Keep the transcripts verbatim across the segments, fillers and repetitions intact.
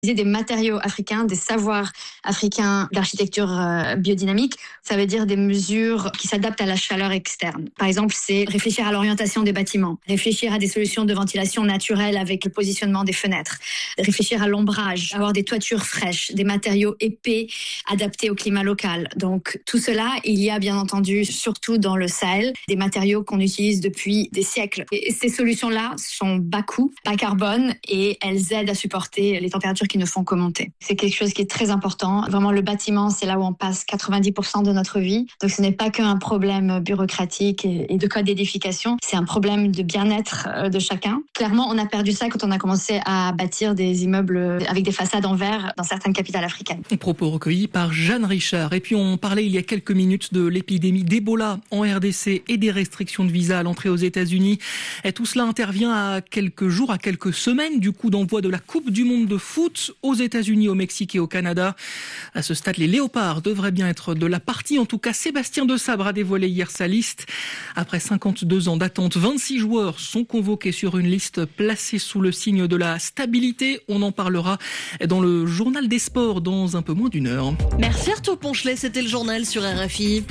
Des matériaux africains, des savoirs africains d'architecture euh, biodynamique, ça veut dire des mesures qui s'adaptent à la chaleur externe. Par exemple, c'est réfléchir à l'orientation des bâtiments, réfléchir à des solutions de ventilation naturelle avec le positionnement des fenêtres, réfléchir à l'ombrage, avoir des toitures fraîches, des matériaux épais adaptés au climat local. Donc tout cela, il y a bien entendu, surtout dans le Sahel, des matériaux qu'on utilise depuis des siècles. Et ces solutions-là sont bas coût, bas carbone et elles aident à supporter les températures qui ne font que monter. C'est quelque chose qui est très important. Vraiment, le bâtiment, c'est là où on passe quatre-vingt-dix pour cent de notre vie. Donc, ce n'est pas qu'un problème bureaucratique et de code d'édification. C'est un problème de bien-être de chacun. Clairement, on a perdu ça quand on a commencé à bâtir des immeubles avec des façades en verre dans certaines capitales africaines. Propos recueillis par Jeanne Richard. Et puis, on parlait il y a quelques minutes de l'épidémie d'Ebola en R D C et des restrictions de visa à l'entrée aux États-Unis. Et tout cela intervient à quelques jours, à quelques semaines du coup d'envoi de la Coupe du Monde de foot aux États-Unis, au Mexique et au Canada. À ce stade, les Léopards devraient bien être de la partie. En tout cas, Sébastien Desabre a dévoilé hier sa liste. Après cinquante-deux ans d'attente, vingt-six joueurs sont convoqués sur une liste placée sous le signe de la stabilité. On en parlera dans le journal des sports dans un peu moins d'une heure. Merci Arthur Ponchelet, c'était le journal sur R F I.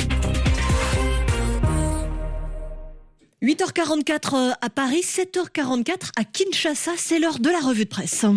huit heures quarante-quatre à Paris, sept heures quarante-quatre à Kinshasa, c'est l'heure de la revue de presse.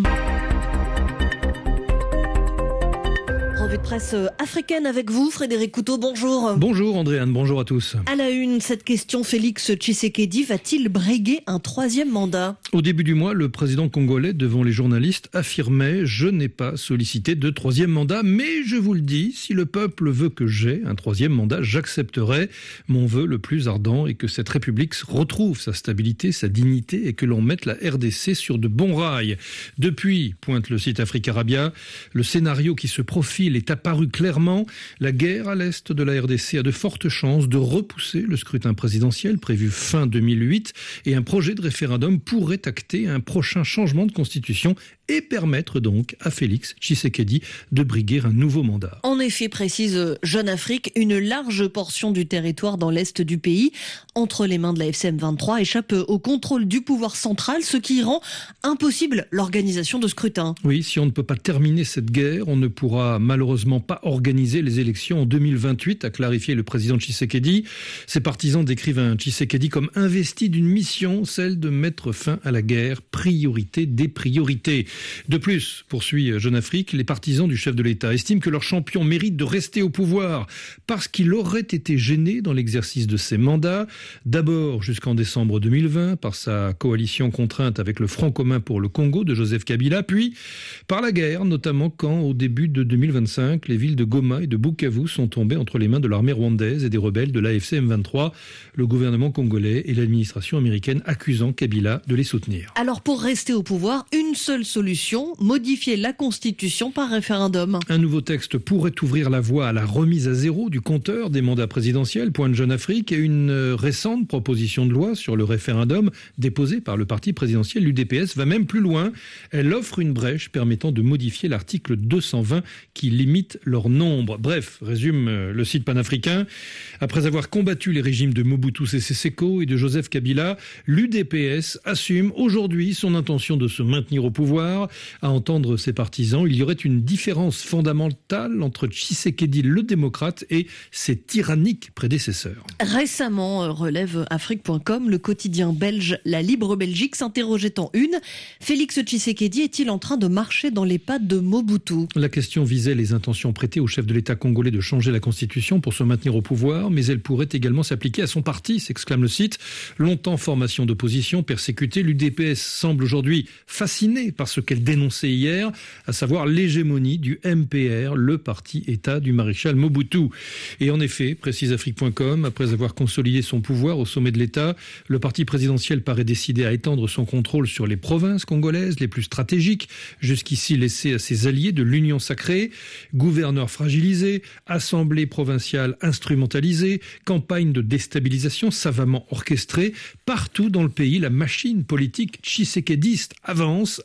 Revue de presse africaine avec vous, Frédéric Couteau, bonjour. Bonjour Andréane, bonjour à tous. À la une, cette question, Félix Tshisekedi va-t-il briguer un troisième mandat ? Au début du mois, le président congolais, devant les journalistes, affirmait « Je n'ai pas sollicité de troisième mandat, mais je vous le dis, si le peuple veut que j'aie un troisième mandat, j'accepterai. Mon vœu le plus ardent est que cette République retrouve sa stabilité, sa dignité et que l'on mette la R D C sur de bons rails. » Depuis, pointe le site Africarabia, le scénario qui se profile est apparu clairement. La guerre à l'est de la R D C a de fortes chances de repousser le scrutin présidentiel prévu fin deux mille huit et un projet de référendum pourrait acter un prochain changement de constitution et permettre donc à Félix Tshisekedi de briguer un nouveau mandat. En effet, précise Jeune Afrique, une large portion du territoire dans l'est du pays, entre les mains de la F C M vingt-trois, échappe au contrôle du pouvoir central, ce qui rend impossible l'organisation de scrutin. Oui, si on ne peut pas terminer cette guerre, on ne pourra malheureusement pas organiser les élections en deux mille vingt-huit, a clarifié le président Tshisekedi. Ses partisans décrivent un Tshisekedi comme investi d'une mission, celle de mettre fin à la guerre, priorité des priorités. De plus, poursuit Jeune Afrique, les partisans du chef de l'État estiment que leur champion mérite de rester au pouvoir parce qu'il aurait été gêné dans l'exercice de ses mandats. D'abord jusqu'en décembre deux mille vingt par sa coalition contrainte avec le Front commun pour le Congo de Joseph Kabila, puis par la guerre, notamment quand au début de deux mille vingt-cinq, les villes de Goma et de Bukavu sont tombées entre les mains de l'armée rwandaise et des rebelles de l'A F C M vingt-trois, le gouvernement congolais et l'administration américaine accusant Kabila de les soutenir. Alors pour rester au pouvoir, une seule solution, modifier la Constitution par référendum. Un nouveau texte pourrait ouvrir la voie à la remise à zéro du compteur des mandats présidentiels, pointe Jeune Afrique, et une récente proposition de loi sur le référendum déposée par le parti présidentiel, l'U D P S, va même plus loin. Elle offre une brèche permettant de modifier l'article deux cent vingt qui limite leur nombre. Bref, résume le site panafricain, après avoir combattu les régimes de Mobutu Sese Seko et de Joseph Kabila, l'U D P S assume aujourd'hui son intention de se maintenir au pouvoir. À entendre ses partisans, il y aurait une différence fondamentale entre Tshisekedi, le démocrate, et ses tyranniques prédécesseurs. Récemment, relève Afrique point com, le quotidien belge La Libre Belgique s'interrogeait en une. Félix Tshisekedi est-il en train de marcher dans les pas de Mobutu ? La question visait les intentions prêtées au chef de l'État congolais de changer la Constitution pour se maintenir au pouvoir, mais elle pourrait également s'appliquer à son parti, s'exclame le site. Longtemps formation d'opposition, persécutée, l'U D P S semble aujourd'hui fascinée par ce qu'elle dénonçait hier, à savoir l'hégémonie du M P R, le parti-État du maréchal Mobutu. Et en effet, précise Afrique point com, après avoir consolidé son pouvoir au sommet de l'État, le parti présidentiel paraît décidé à étendre son contrôle sur les provinces congolaises les plus stratégiques, jusqu'ici laissées à ses alliés de l'Union sacrée. Gouverneurs fragilisés, assemblée provinciale instrumentalisée, campagne de déstabilisation savamment orchestrée. Partout dans le pays, la machine politique tshisekediste avance avec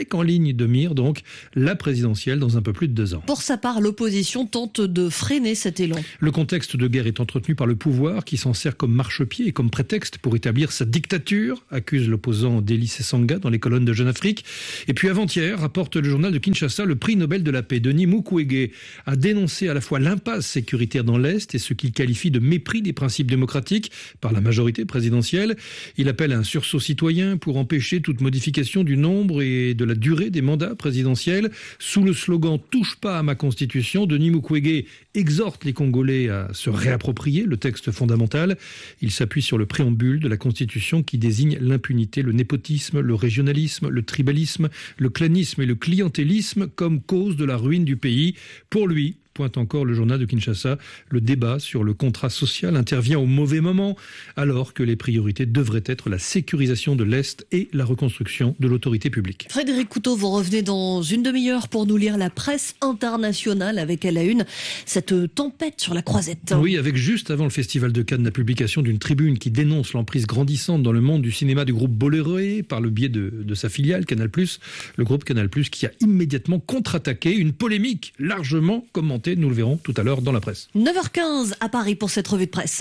avec en ligne de mire donc la présidentielle dans un peu plus de deux ans. Pour sa part, l'opposition tente de freiner cet élan. Le contexte de guerre est entretenu par le pouvoir qui s'en sert comme marchepied et comme prétexte pour établir sa dictature, accuse l'opposant Deli Sesanga dans les colonnes de Jeune Afrique. Et puis avant-hier, rapporte le journal de Kinshasa, le prix Nobel de la paix, Denis Mukwege, a dénoncé à la fois l'impasse sécuritaire dans l'Est et ce qu'il qualifie de mépris des principes démocratiques par la majorité présidentielle. Il appelle à un sursaut citoyen pour empêcher toute modification du nombre et de la durée des mandats présidentiels. Sous le slogan « Touche pas à ma constitution », Denis Mukwege exhorte les Congolais à se réapproprier le texte fondamental. Il s'appuie sur le préambule de la Constitution qui désigne l'impunité, le népotisme, le régionalisme, le tribalisme, le clanisme et le clientélisme comme cause de la ruine du pays. Pour lui, pointe encore le journal de Kinshasa, le débat sur le contrat social intervient au mauvais moment, alors que les priorités devraient être la sécurisation de l'Est et la reconstruction de l'autorité publique. Frédéric Couteau, vous revenez dans une demi-heure pour nous lire la presse internationale avec à la une cette tempête sur la Croisette. Oui, avec juste avant le Festival de Cannes la publication d'une tribune qui dénonce l'emprise grandissante dans le monde du cinéma du groupe Bolloré par le biais de, de sa filiale Canal plus, le groupe Canal plus qui a immédiatement contre-attaqué une polémique largement commentée. Nous le verrons tout à l'heure dans la presse. neuf heures quinze à Paris pour cette revue de presse.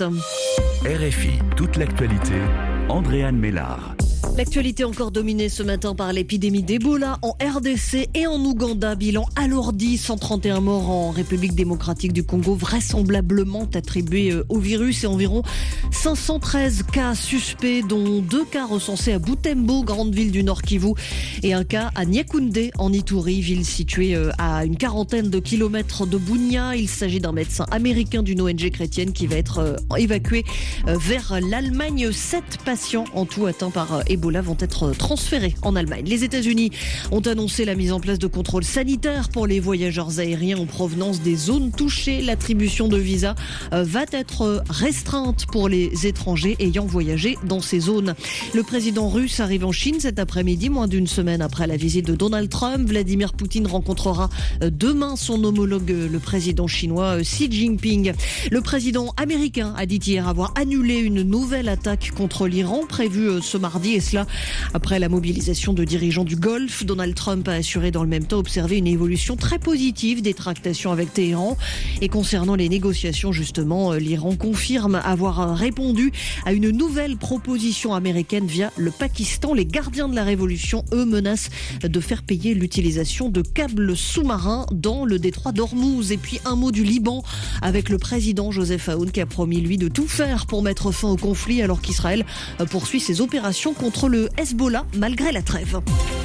R F I, toute l'actualité, Andréane Mélard. L'actualité encore dominée ce matin par l'épidémie d'Ebola en R D C et en Ouganda. Bilan alourdi, cent trente et un morts en République démocratique du Congo, vraisemblablement attribués au virus, et environ cinq cent treize cas suspects, dont deux cas recensés à Butembo, grande ville du Nord Kivu, et un cas à Niakoundé en Ituri, ville située à une quarantaine de kilomètres de Bunia. Il s'agit d'un médecin américain d'une O N G chrétienne qui va être évacué vers l'Allemagne. Sept patients en tout atteints par Ebola vont être transférés en Allemagne. Les États-Unis ont annoncé la mise en place de contrôles sanitaires pour les voyageurs aériens en provenance des zones touchées. L'attribution de visas va être restreinte pour les étrangers ayant voyagé dans ces zones. Le président russe arrive en Chine cet après-midi, moins d'une semaine après la visite de Donald Trump. Vladimir Poutine rencontrera demain son homologue, le président chinois Xi Jinping. Le président américain a dit hier avoir annulé une nouvelle attaque contre l'Iran prévue ce mardi, et cela après la mobilisation de dirigeants du Golfe. Donald Trump a assuré dans le même temps observer une évolution très positive des tractations avec Téhéran. Et concernant les négociations, justement, l'Iran confirme avoir répondu à une nouvelle proposition américaine via le Pakistan. Les gardiens de la révolution, eux, menacent de faire payer l'utilisation de câbles sous-marins dans le détroit d'Ormuz. Et puis un mot du Liban avec le président Joseph Aoun qui a promis, lui, de tout faire pour mettre fin au conflit alors qu'Israël poursuit ses opérations contre le Hezbollah malgré la trêve.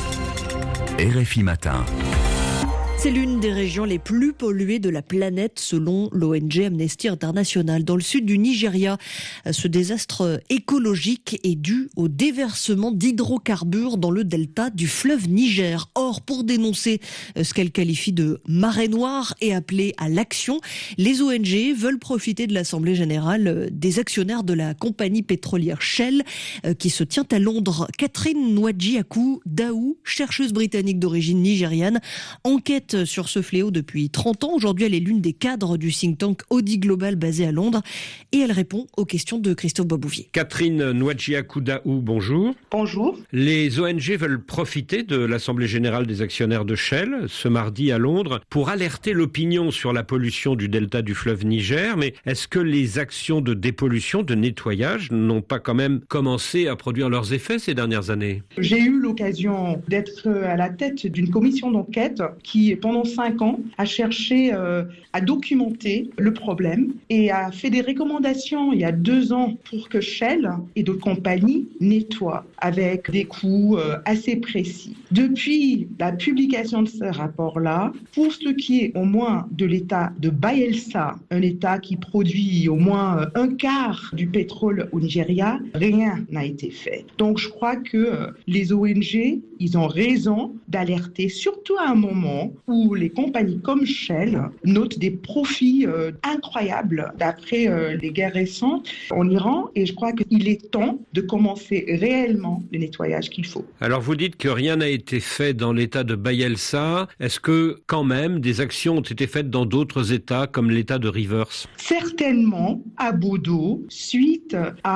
R F I Matin. C'est l'une des régions les plus polluées de la planète selon l'O N G Amnesty International. Dans le sud du Nigeria, ce désastre écologique est dû au déversement d'hydrocarbures dans le delta du fleuve Niger. Or, pour dénoncer ce qu'elle qualifie de marée noire et appeler à l'action, les O N G veulent profiter de l'Assemblée générale des actionnaires de la compagnie pétrolière Shell qui se tient à Londres. Catherine Nwadjiakou Daou, chercheuse britannique d'origine nigériane, enquête sur ce fléau depuis trente ans. Aujourd'hui, elle est l'une des cadres du think tank Audi Global basé à Londres et elle répond aux questions de Christophe Babouvier. Catherine Nwadjiakou Daou, bonjour. Bonjour. Les O N G veulent profiter de l'Assemblée générale des actionnaires de Shell ce mardi à Londres pour alerter l'opinion sur la pollution du delta du fleuve Niger. Mais est-ce que les actions de dépollution, de nettoyage n'ont pas quand même commencé à produire leurs effets ces dernières années? J'ai eu l'occasion d'être à la tête d'une commission d'enquête qui, pendant cinq ans, a cherché euh, à documenter le problème et a fait des recommandations il y a deux ans pour que Shell et d'autres compagnies nettoient avec des coûts euh, assez précis. Depuis la publication de ce rapport-là, pour ce qui est au moins de l'état de Bayelsa, un état qui produit au moins un quart du pétrole au Nigeria, rien n'a été fait. Donc je crois que euh, les O N G, ils ont raison d'alerter, surtout à un moment où les compagnies comme Shell notent des profits euh, incroyables d'après euh, les guerres récentes en Iran. Et je crois qu'il est temps de commencer réellement le nettoyage qu'il faut. Alors vous dites que rien n'a été fait dans l'état de Bayelsa. Est-ce que quand même des actions ont été faites dans d'autres états comme l'état de Rivers? Certainement à Bodo, suite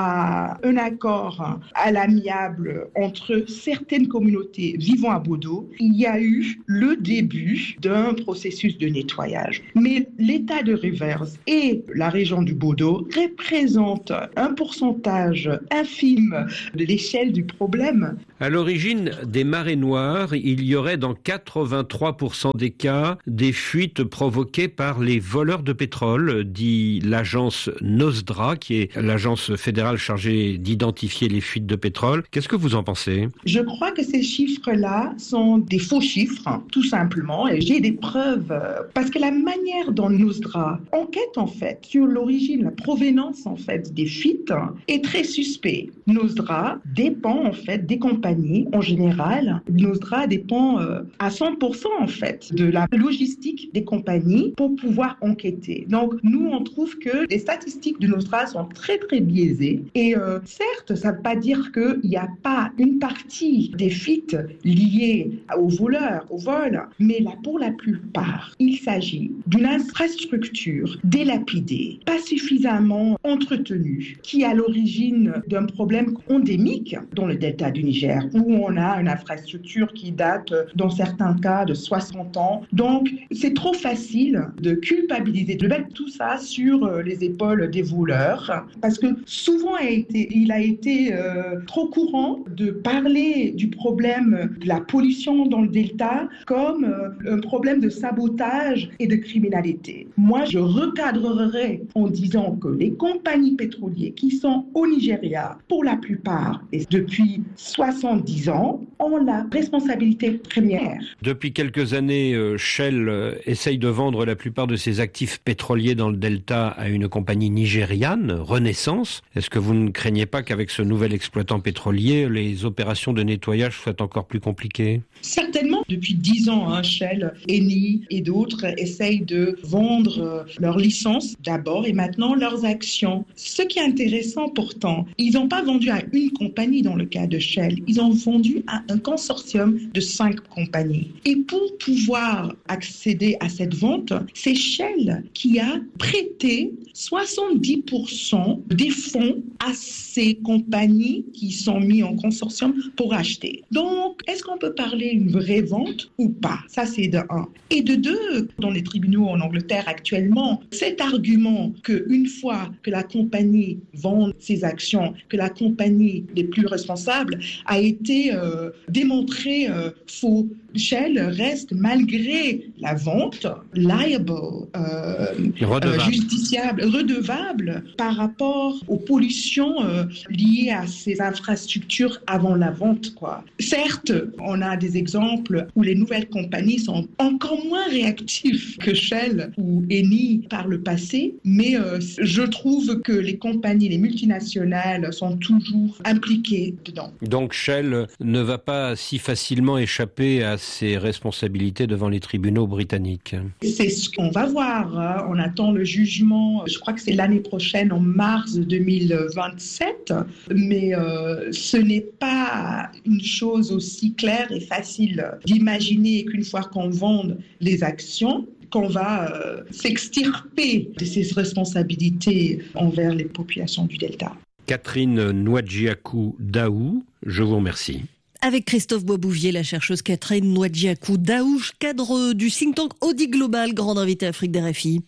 à un accord à l'amiable entre certaines communautés vivant à Bodo, il y a eu le début d'un processus de nettoyage. Mais l'état de Rivers et la région du Bodo représentent un pourcentage infime de l'échelle du problème. À l'origine des marées noires, il y aurait dans quatre-vingt-trois pour cent des cas des fuites provoquées par les voleurs de pétrole, dit l'agence NOSDRA, qui est l'agence fédérale chargée d'identifier les fuites de pétrole. Qu'est-ce que vous en pensez? Je crois que ces chiffres-là sont des faux chiffres, tout simplement, et j'ai des preuves, parce que la manière dont NOSDRA enquête en fait sur l'origine, la provenance en fait des fuites est très suspect. NOSDRA dépend en fait des compagnies en général. NOSDRA dépend euh, à cent pour cent en fait de la logistique des compagnies pour pouvoir enquêter. Donc nous on trouve que les statistiques de NOSDRA sont très très biaisées et euh, certes ça ne veut pas dire qu'il n'y a pas une partie des fuites liées aux voleurs, au vol, mais là pour la plupart il s'agit d'une infrastructure délapidée, pas suffisamment entretenue, qui est à l'origine d'un problème endémique dans le delta du Niger, où on a une infrastructure qui date, dans certains cas, de soixante ans. Donc, c'est trop facile de culpabiliser, de mettre tout ça sur les épaules des voleurs, parce que souvent, il a été, il a été euh, trop courant de parler du problème de la pollution dans le delta comme euh, un problème de sabotage et de criminalité. Moi, je recadrerais en disant que les compagnies pétrolières qui sont au Nigeria, pour la plupart, et depuis soixante-dix ans, ont la responsabilité première. Depuis quelques années, Shell essaye de vendre la plupart de ses actifs pétroliers dans le delta à une compagnie nigériane, Renaissance. Est-ce que vous ne craignez pas qu'avec ce nouvel exploitant pétrolier, les opérations de nettoyage soient encore plus compliquées? Certainement. Depuis dix ans, hein, Shell, Eni et d'autres essayent de vendre leurs licences d'abord et maintenant leurs actions. Ce qui est intéressant pourtant, ils n'ont pas vendu à une compagnie dans le cas de Shell, ils ont vendu à un consortium de cinq compagnies. Et pour pouvoir accéder à cette vente, c'est Shell qui a prêté soixante-dix pour cent des fonds à ces compagnies qui sont mises en consortium pour acheter. Donc, est-ce qu'on peut parler d'une vraie vente ou pas? Ça, c'est de un. Et de deux, dans les tribunaux en Angleterre actuellement, cet argument qu'une fois que la compagnie vend ses actions, que la compagnie n'est plus responsable, a été euh, démontré euh, faux. Shell reste, malgré la vente, liable, euh, redevable. Euh, justiciable, redevable par rapport aux pollutions euh, liées à ces infrastructures avant la vente, quoi. Certes, on a des exemples où les nouvelles compagnies sont encore moins réactives que Shell ou Eni par le passé, mais euh, je trouve que les compagnies, les multinationales sont toujours impliquées dedans. Donc Shell ne va pas si facilement échapper à ses responsabilités devant les tribunaux britanniques. C'est ce qu'on va voir. Hein. On attend le jugement, je crois que c'est l'année prochaine, en mars deux mille vingt-sept, mais euh, ce n'est pas une chose aussi claire et facile d'imaginer qu'une fois qu'on vend les actions, qu'on va euh, s'extirper de ses responsabilités envers les populations du Delta. Catherine Nwadjiakou-Daou, je vous remercie. Avec Christophe Boisbouvier, la chercheuse Catherine Nwadjiakou-Daou, cadre du think tank Audi Global, grande invitée Afrique des R F I.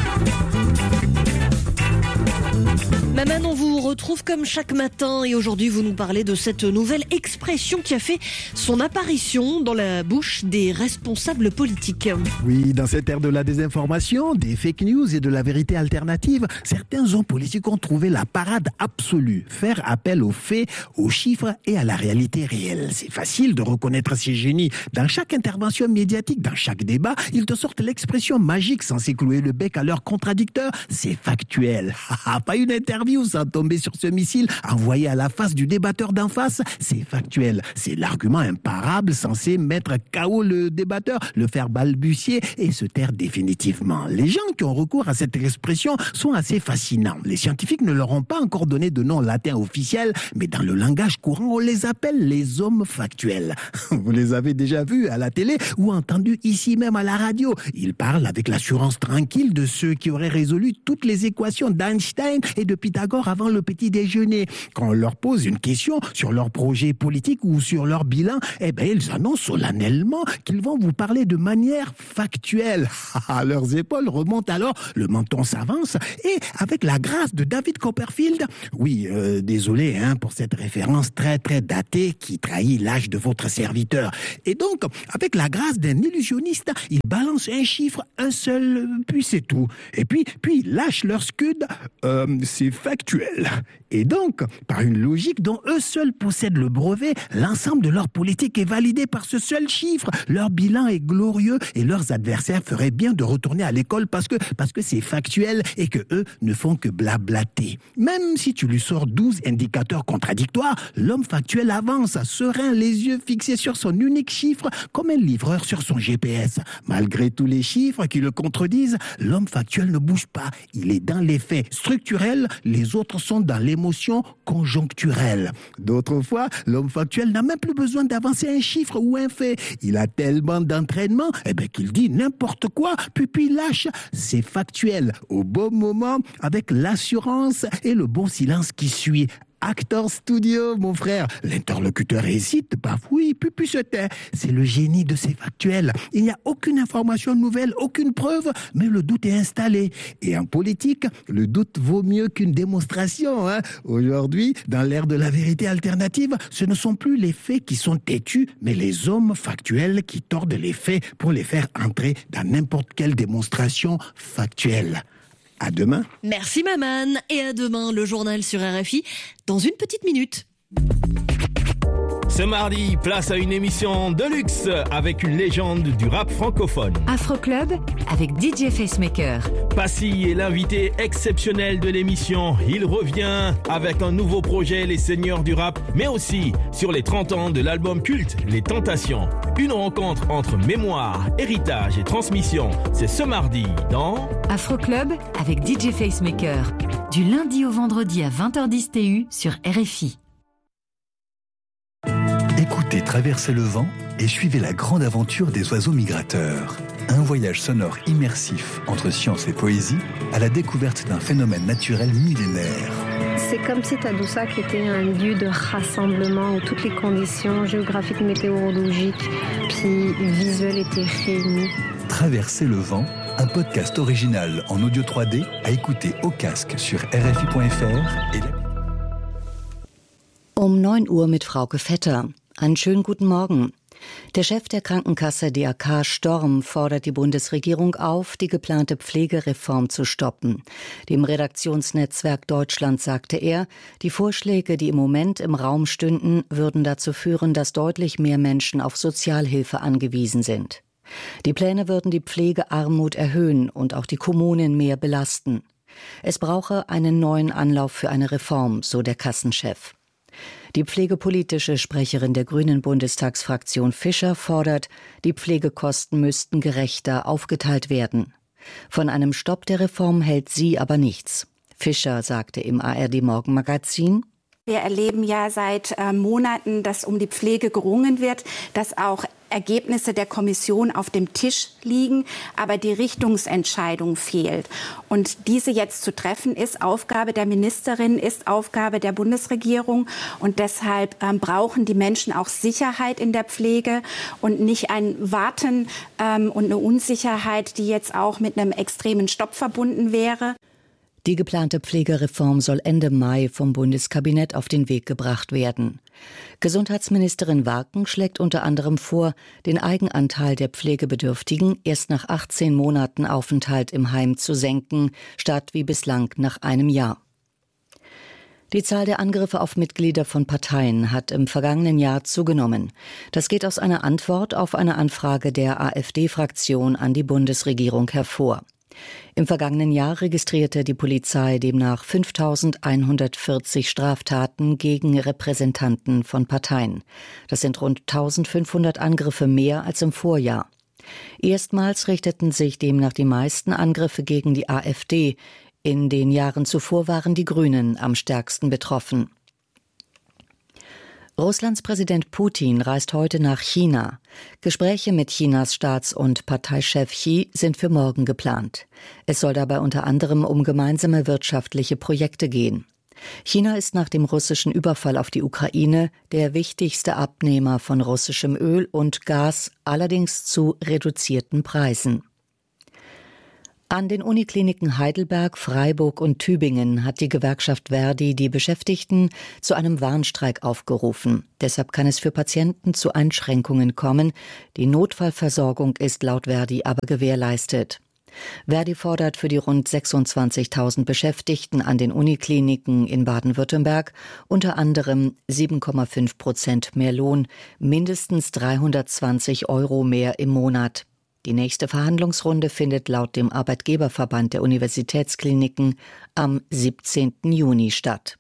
Maman, on vous retrouve comme chaque matin et aujourd'hui vous nous parlez de cette nouvelle expression qui a fait son apparition dans la bouche des responsables politiques. Oui, dans cette ère de la désinformation, des fake news et de la vérité alternative, certains hommes politiques ont trouvé la parade absolue. Faire appel aux faits, aux chiffres et à la réalité réelle. C'est facile de reconnaître ces génies. Dans chaque intervention médiatique, dans chaque débat, ils te sortent l'expression magique censée clouer le bec à leurs contradicteurs. C'est factuel. Pas une intervention interviews sans tomber sur ce missile envoyé à la face du débatteur d'en face. C'est factuel. C'est l'argument imparable censé mettre K O le débatteur, le faire balbutier et se taire définitivement. Les gens qui ont recours à cette expression sont assez fascinants. Les scientifiques ne leur ont pas encore donné de nom latin officiel, mais dans le langage courant, on les appelle les hommes factuels. Vous les avez déjà vus à la télé ou entendus ici même à la radio. Ils parlent avec l'assurance tranquille de ceux qui auraient résolu toutes les équations d'Einstein et de Pythagore avant le petit déjeuner. Quand on leur pose une question sur leur projet politique ou sur leur bilan, eh ben, ils annoncent solennellement qu'ils vont vous parler de manière factuelle. À leurs épaules remonte alors, le menton s'avance et avec la grâce de David Copperfield, oui, euh, désolé hein, pour cette référence très très datée qui trahit l'âge de votre serviteur. Et donc, avec la grâce d'un illusionniste, ils balancent un chiffre, un seul, puis c'est tout. Et puis, puis ils lâchent leur scud, euh, c'est factuel. Et donc, par une logique dont eux seuls possèdent le brevet, l'ensemble de leur politique est validé par ce seul chiffre. Leur bilan est glorieux et leurs adversaires feraient bien de retourner à l'école parce que, parce que c'est factuel et que eux ne font que blablater. Même si tu lui sors douze indicateurs contradictoires, l'homme factuel avance, serein, les yeux fixés sur son unique chiffre, comme un livreur sur son G P S. Malgré tous les chiffres qui le contredisent, l'homme factuel ne bouge pas. Il est dans les faits structurels, les autres sont dans l'émotion conjoncturelle. D'autres fois, l'homme factuel n'a même plus besoin d'avancer un chiffre ou un fait. Il a tellement d'entraînement eh ben, qu'il dit n'importe quoi, puis puis lâche. C'est factuel, au bon moment, avec l'assurance et le bon silence qui suit. Actor studio, mon frère. L'interlocuteur hésite, bafouille, puis puis se tait. C'est le génie de ces factuels. Il n'y a aucune information nouvelle, aucune preuve, mais le doute est installé. Et en politique, le doute vaut mieux qu'une démonstration. Hein. Aujourd'hui, dans l'ère de la vérité alternative, ce ne sont plus les faits qui sont têtus, mais les hommes factuels qui tordent les faits pour les faire entrer dans n'importe quelle démonstration factuelle. À demain. Merci Maman. Et à demain, le journal sur R F I, dans une petite minute. Ce mardi, place à une émission de luxe avec une légende du rap francophone. Afro Club avec D J Facemaker. Passy est l'invité exceptionnel de l'émission. Il revient avec un nouveau projet, Les Seigneurs du Rap, mais aussi sur les trente ans de l'album culte Les Tentations. Une rencontre entre mémoire, héritage et transmission. C'est ce mardi dans Afro Club avec D J Facemaker. Du lundi au vendredi à vingt heures dix T U sur R F I. Écoutez Traverser le vent et suivez la grande aventure des oiseaux migrateurs. Un voyage sonore immersif entre science et poésie à la découverte d'un phénomène naturel millénaire. C'est comme si Tadoussac était un lieu de rassemblement où toutes les conditions géographiques, météorologiques puis visuelles étaient réunies. Traverser le vent, un podcast original en audio trois D à écouter au casque sur R F I point F R et la... Um neun Uhr mit Frauke Vetter. Einen schönen guten Morgen. Der Chef der Krankenkasse D A K Storm fordert die Bundesregierung auf, die geplante Pflegereform zu stoppen. Dem Redaktionsnetzwerk Deutschland sagte er, die Vorschläge, die im Moment im Raum stünden, würden dazu führen, dass deutlich mehr Menschen auf Sozialhilfe angewiesen sind. Die Pläne würden die Pflegearmut erhöhen und auch die Kommunen mehr belasten. Es brauche einen neuen Anlauf für eine Reform, so der Kassenchef. Die pflegepolitische Sprecherin der Grünen Bundestagsfraktion Fischer fordert, die Pflegekosten müssten gerechter aufgeteilt werden. Von einem Stopp der Reform hält sie aber nichts. Fischer sagte im A R D Morgenmagazin: Wir erleben ja seit äh, Monaten, dass um die Pflege gerungen wird, dass auch Ergebnisse der Kommission auf dem Tisch liegen, aber die Richtungsentscheidung fehlt. Und diese jetzt zu treffen, ist Aufgabe der Ministerin, ist Aufgabe der Bundesregierung. Und deshalb ähm, brauchen die Menschen auch Sicherheit in der Pflege und nicht ein Warten ähm, und eine Unsicherheit, die jetzt auch mit einem extremen Stopp verbunden wäre. Die geplante Pflegereform soll Ende Mai vom Bundeskabinett auf den Weg gebracht werden. Gesundheitsministerin Warken schlägt unter anderem vor, den Eigenanteil der Pflegebedürftigen erst nach achtzehn Monaten Aufenthalt im Heim zu senken, statt wie bislang nach einem Jahr. Die Zahl der Angriffe auf Mitglieder von Parteien hat im vergangenen Jahr zugenommen. Das geht aus einer Antwort auf eine Anfrage der AfD-Fraktion an die Bundesregierung hervor. Im vergangenen Jahr registrierte die Polizei demnach fünftausendeinhundertvierzig Straftaten gegen Repräsentanten von Parteien. Das sind rund eintausendfünfhundert Angriffe mehr als im Vorjahr. Erstmals richteten sich demnach die meisten Angriffe gegen die AfD. In den Jahren zuvor waren die Grünen am stärksten betroffen. Russlands Präsident Putin reist heute nach China. Gespräche mit Chinas Staats- und Parteichef Xi sind für morgen geplant. Es soll dabei unter anderem um gemeinsame wirtschaftliche Projekte gehen. China ist nach dem russischen Überfall auf die Ukraine der wichtigste Abnehmer von russischem Öl und Gas, allerdings zu reduzierten Preisen. An den Unikliniken Heidelberg, Freiburg und Tübingen hat die Gewerkschaft Verdi die Beschäftigten zu einem Warnstreik aufgerufen. Deshalb kann es für Patienten zu Einschränkungen kommen. Die Notfallversorgung ist laut Verdi aber gewährleistet. Verdi fordert für die rund sechsundzwanzigtausend Beschäftigten an den Unikliniken in Baden-Württemberg unter anderem sieben Komma fünf Prozent mehr Lohn, mindestens dreihundertzwanzig Euro mehr im Monat. Die nächste Verhandlungsrunde findet laut dem Arbeitgeberverband der Universitätskliniken am siebzehnten Juni statt.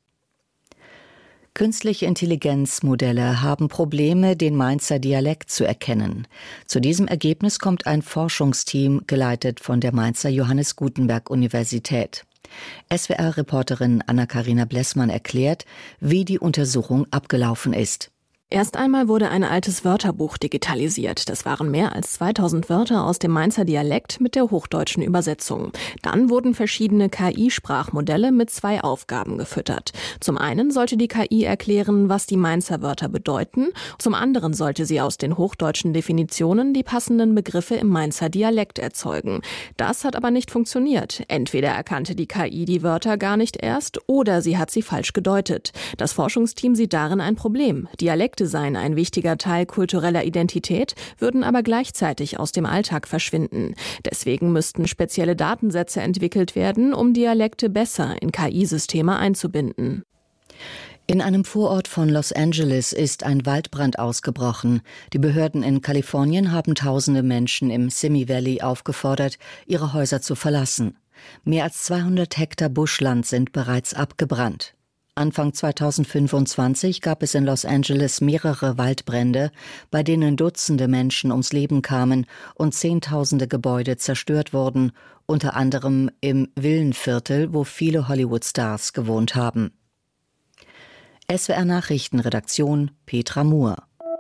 Künstliche Intelligenzmodelle haben Probleme, den Mainzer Dialekt zu erkennen. Zu diesem Ergebnis kommt ein Forschungsteam, geleitet von der Mainzer Johannes Gutenberg Universität. S W R-Reporterin Anna-Karina Blessmann erklärt, wie die Untersuchung abgelaufen ist. Erst einmal wurde ein altes Wörterbuch digitalisiert. Das waren mehr als zweitausend Wörter aus dem Mainzer Dialekt mit der hochdeutschen Übersetzung. Dann wurden verschiedene K I-Sprachmodelle mit zwei Aufgaben gefüttert. Zum einen sollte die K I erklären, was die Mainzer Wörter bedeuten. Zum anderen sollte sie aus den hochdeutschen Definitionen die passenden Begriffe im Mainzer Dialekt erzeugen. Das hat aber nicht funktioniert. Entweder erkannte die K I die Wörter gar nicht erst oder sie hat sie falsch gedeutet. Das Forschungsteam sieht darin ein Problem. Dialekt seien ein wichtiger Teil kultureller Identität, würden aber gleichzeitig aus dem Alltag verschwinden. Deswegen müssten spezielle Datensätze entwickelt werden, um Dialekte besser in K I-Systeme einzubinden. In einem Vorort von Los Angeles ist ein Waldbrand ausgebrochen. Die Behörden in Kalifornien haben tausende Menschen im Simi Valley aufgefordert, ihre Häuser zu verlassen. Mehr als zweihundert Hektar Buschland sind bereits abgebrannt. Anfang zweitausendfünfundzwanzig gab es in Los Angeles mehrere Waldbrände, bei denen Dutzende Menschen ums Leben kamen und Zehntausende Gebäude zerstört wurden, unter anderem im Villenviertel, wo viele Hollywood-Stars gewohnt haben. S W R-Nachrichtenredaktion Petra Muhr.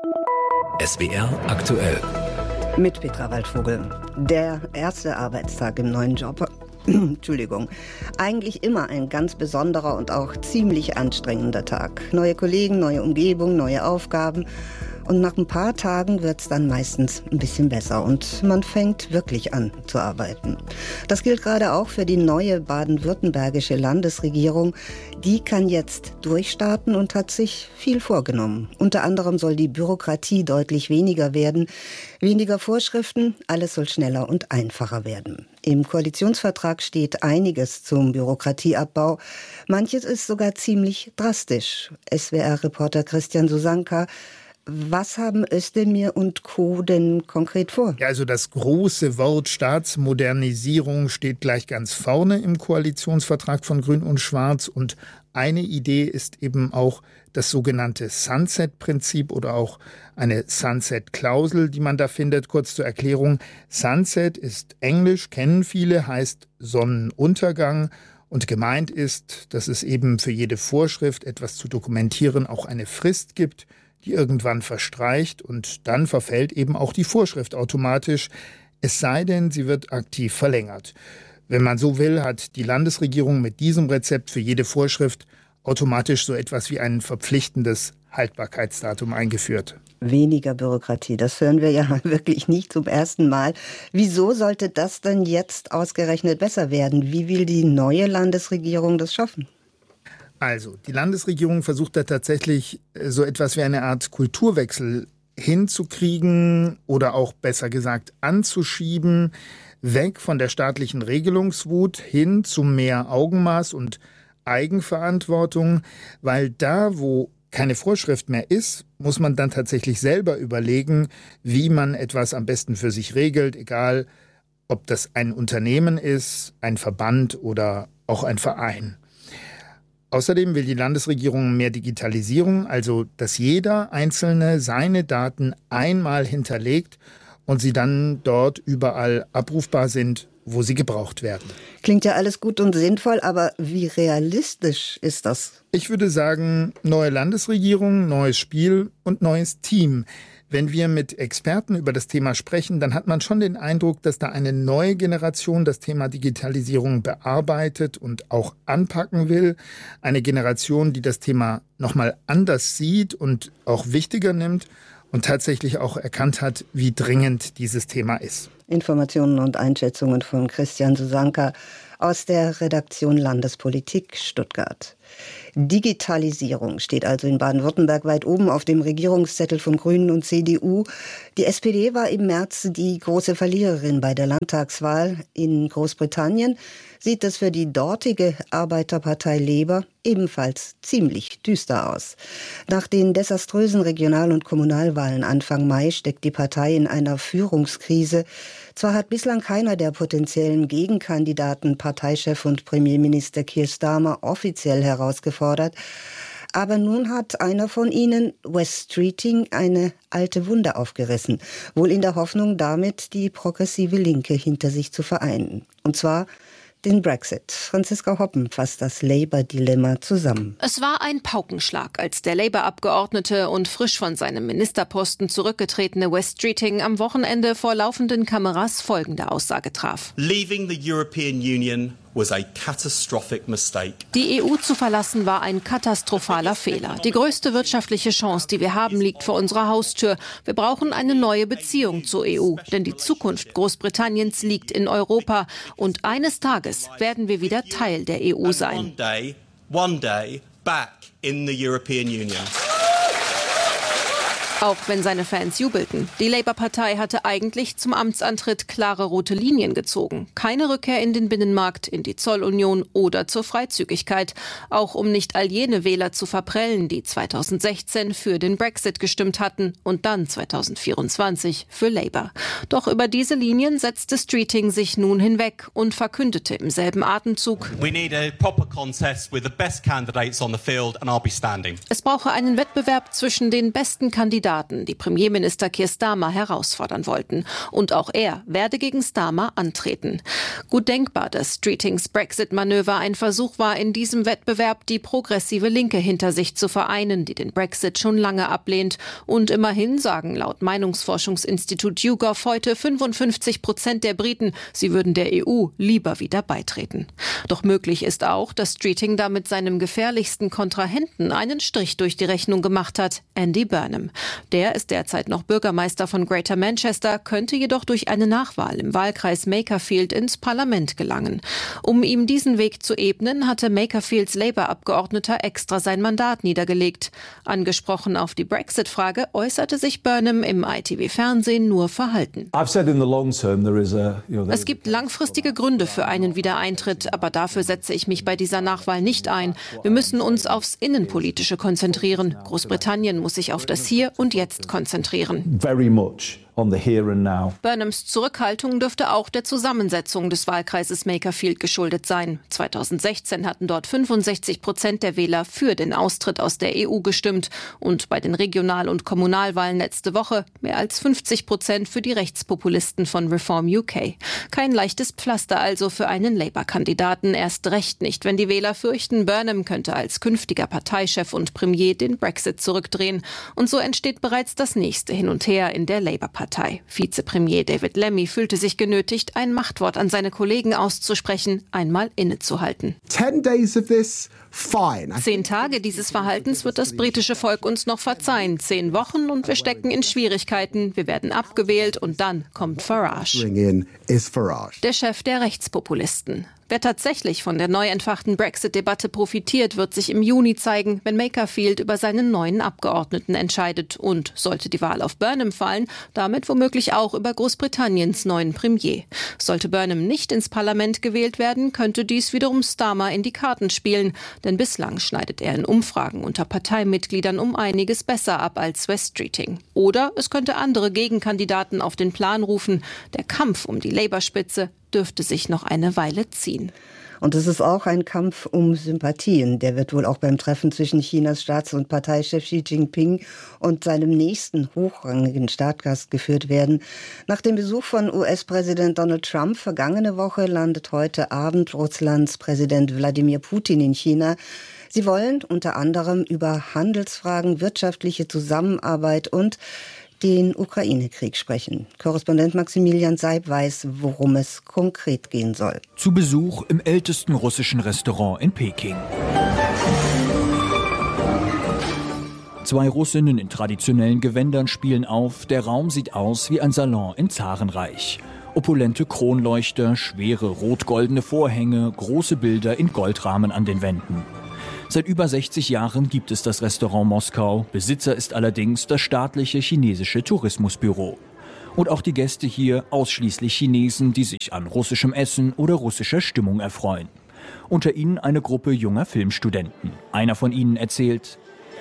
S W R aktuell. Mit Petra Waldvogel. Der erste Arbeitstag im neuen Job. Entschuldigung. Eigentlich immer ein ganz besonderer und auch ziemlich anstrengender Tag. Neue Kollegen, neue Umgebung, neue Aufgaben. Und nach ein paar Tagen wird es dann meistens ein bisschen besser und man fängt wirklich an zu arbeiten. Das gilt gerade auch für die neue baden-württembergische Landesregierung. Die kann jetzt durchstarten und hat sich viel vorgenommen. Unter anderem soll die Bürokratie deutlich weniger werden. Weniger Vorschriften, alles soll schneller und einfacher werden. Im Koalitionsvertrag steht einiges zum Bürokratieabbau. Manches ist sogar ziemlich drastisch. S W R-Reporter Christian Susanka. Was haben Özdemir und Co. denn konkret vor? Ja, also das große Wort Staatsmodernisierung steht gleich ganz vorne im Koalitionsvertrag von Grün und Schwarz. Und eine Idee ist eben auch das sogenannte Sunset-Prinzip oder auch eine Sunset-Klausel, die man da findet. Kurz zur Erklärung. Sunset ist Englisch, kennen viele, heißt Sonnenuntergang. Und gemeint ist, dass es eben für jede Vorschrift, etwas zu dokumentieren, auch eine Frist gibt, die irgendwann verstreicht und dann verfällt eben auch die Vorschrift automatisch, es sei denn, sie wird aktiv verlängert. Wenn man so will, hat die Landesregierung mit diesem Rezept für jede Vorschrift automatisch so etwas wie ein verpflichtendes Haltbarkeitsdatum eingeführt. Weniger Bürokratie, das hören wir ja wirklich nicht zum ersten Mal. Wieso sollte das denn jetzt ausgerechnet besser werden? Wie will die neue Landesregierung das schaffen? Also, die Landesregierung versucht da tatsächlich so etwas wie eine Art Kulturwechsel hinzukriegen oder auch besser gesagt anzuschieben, weg von der staatlichen Regelungswut hin zu mehr Augenmaß und Eigenverantwortung, weil da, wo keine Vorschrift mehr ist, muss man dann tatsächlich selber überlegen, wie man etwas am besten für sich regelt, egal ob das ein Unternehmen ist, ein Verband oder auch ein Verein. Außerdem will die Landesregierung mehr Digitalisierung, also dass jeder Einzelne seine Daten einmal hinterlegt und sie dann dort überall abrufbar sind, wo sie gebraucht werden. Klingt ja alles gut und sinnvoll, aber wie realistisch ist das? Ich würde sagen, neue Landesregierung, neues Spiel und neues Team. Wenn wir mit Experten über das Thema sprechen, dann hat man schon den Eindruck, dass da eine neue Generation das Thema Digitalisierung bearbeitet und auch anpacken will. Eine Generation, die das Thema nochmal anders sieht und auch wichtiger nimmt und tatsächlich auch erkannt hat, wie dringend dieses Thema ist. Informationen und Einschätzungen von Christian Susanka aus der Redaktion Landespolitik Stuttgart. Digitalisierung steht also in Baden-Württemberg weit oben auf dem Regierungszettel von Grünen und C D U. Die S P D war im März die große Verliererin bei der Landtagswahl. In Großbritannien sieht es für die dortige Arbeiterpartei Labour ebenfalls ziemlich düster aus. Nach den desaströsen Regional- und Kommunalwahlen Anfang Mai steckt die Partei in einer Führungskrise. Zwar hat bislang keiner der potenziellen Gegenkandidaten Parteichef und Premierminister Keir Starmer offiziell herausgefordert, aber nun hat einer von ihnen, Wes Streeting, eine alte Wunde aufgerissen, wohl in der Hoffnung, damit die progressive Linke hinter sich zu vereinen. Und zwar den Brexit. Franziska Hoppen fasst das Labour-Dilemma zusammen. Es war ein Paukenschlag, als der Labour-Abgeordnete und frisch von seinem Ministerposten zurückgetretene Wes Streeting am Wochenende vor laufenden Kameras folgende Aussage traf. Leaving the European Union was a catastrophic mistake. Die E U zu verlassen war ein katastrophaler Fehler. Die größte wirtschaftliche Chance, die wir haben, liegt vor unserer Haustür. Wir brauchen eine neue Beziehung zur E U, denn die Zukunft Großbritanniens liegt in Europa. Und eines Tages werden wir wieder Teil der E U sein. One day, one day back in the European Union. Auch wenn seine Fans jubelten. Die Labour-Partei hatte eigentlich zum Amtsantritt klare rote Linien gezogen. Keine Rückkehr in den Binnenmarkt, in die Zollunion oder zur Freizügigkeit. Auch um nicht all jene Wähler zu verprellen, die zweitausendsechzehn für den Brexit gestimmt hatten und dann zweitausendvierundzwanzig für Labour. Doch über diese Linien setzte Streeting sich nun hinweg und verkündete im selben Atemzug: We need a proper contest with the best candidates on the field and I'll be standing. Es brauche einen Wettbewerb zwischen den besten Kandidaten, die Premierminister Keir Starmer herausfordern wollten. Und auch er werde gegen Starmer antreten. Gut denkbar, dass Streetings Brexit-Manöver ein Versuch war, in diesem Wettbewerb die progressive Linke hinter sich zu vereinen, die den Brexit schon lange ablehnt. Und immerhin sagen laut Meinungsforschungsinstitut YouGov heute fünfundfünfzig Prozent der Briten, sie würden der E U lieber wieder beitreten. Doch möglich ist auch, dass Streeting damit seinem gefährlichsten Kontrahenten einen Strich durch die Rechnung gemacht hat, Andy Burnham. Der ist derzeit noch Bürgermeister von Greater Manchester, könnte jedoch durch eine Nachwahl im Wahlkreis Makerfield ins Parlament gelangen. Um ihm diesen Weg zu ebnen, hatte Makerfields Labour-Abgeordneter extra sein Mandat niedergelegt. Angesprochen auf die Brexit-Frage äußerte sich Burnham im I T V-Fernsehen nur verhalten. Es gibt langfristige Gründe für einen Wiedereintritt, aber dafür setze ich mich bei dieser Nachwahl nicht ein. Wir müssen uns aufs Innenpolitische konzentrieren. Großbritannien muss sich auf das Hier und Jetzt konzentrieren. Very much on the here and now. Burnhams Zurückhaltung dürfte auch der Zusammensetzung des Wahlkreises Makerfield geschuldet sein. zweitausendsechzehn hatten dort fünfundsechzig Prozent der Wähler für den Austritt aus der E U gestimmt und bei den Regional- und Kommunalwahlen letzte Woche mehr als fünfzig Prozent für die Rechtspopulisten von Reform U K. Kein leichtes Pflaster also für einen Labour-Kandidaten, erst recht nicht, wenn die Wähler fürchten, Burnham könnte als künftiger Parteichef und Premier den Brexit zurückdrehen. Und so entsteht bereits das nächste Hin und Her in der Labour-Partei. Vizepremier David Lammy fühlte sich genötigt, ein Machtwort an seine Kollegen auszusprechen, einmal innezuhalten. Ten days of this, fine. Zehn Tage dieses Verhaltens wird das britische Volk uns noch verzeihen. Zehn Wochen und wir stecken in Schwierigkeiten. Wir werden abgewählt und dann kommt Farage. Der Chef der Rechtspopulisten. Wer tatsächlich von der neu entfachten Brexit-Debatte profitiert, wird sich im Juni zeigen, wenn Makerfield über seinen neuen Abgeordneten entscheidet und, sollte die Wahl auf Burnham fallen, damit womöglich auch über Großbritanniens neuen Premier. Sollte Burnham nicht ins Parlament gewählt werden, könnte dies wiederum Starmer in die Karten spielen, denn bislang schneidet er in Umfragen unter Parteimitgliedern um einiges besser ab als Wes Streeting. Oder es könnte andere Gegenkandidaten auf den Plan rufen. Der Kampf um die Labour-Spitze dürfte sich noch eine Weile ziehen. Und es ist auch ein Kampf um Sympathien. Der wird wohl auch beim Treffen zwischen Chinas Staats- und Parteichef Xi Jinping und seinem nächsten hochrangigen Staatsgast geführt werden. Nach dem Besuch von U S-Präsident Donald Trump vergangene Woche landet heute Abend Russlands Präsident Wladimir Putin in China. Sie wollen unter anderem über Handelsfragen, wirtschaftliche Zusammenarbeit und den Ukraine-Krieg sprechen. Korrespondent Maximilian Seib weiß, worum es konkret gehen soll. Zu Besuch im ältesten russischen Restaurant in Peking. Zwei Russinnen in traditionellen Gewändern spielen auf. Der Raum sieht aus wie ein Salon im Zarenreich. Opulente Kronleuchter, schwere rot-goldene Vorhänge, große Bilder in Goldrahmen an den Wänden. Seit über sechzig Jahren gibt es das Restaurant Moskau. Besitzer ist allerdings das staatliche chinesische Tourismusbüro. Und auch die Gäste hier ausschließlich Chinesen, die sich an russischem Essen oder russischer Stimmung erfreuen. Unter ihnen eine Gruppe junger Filmstudenten. Einer von ihnen erzählt: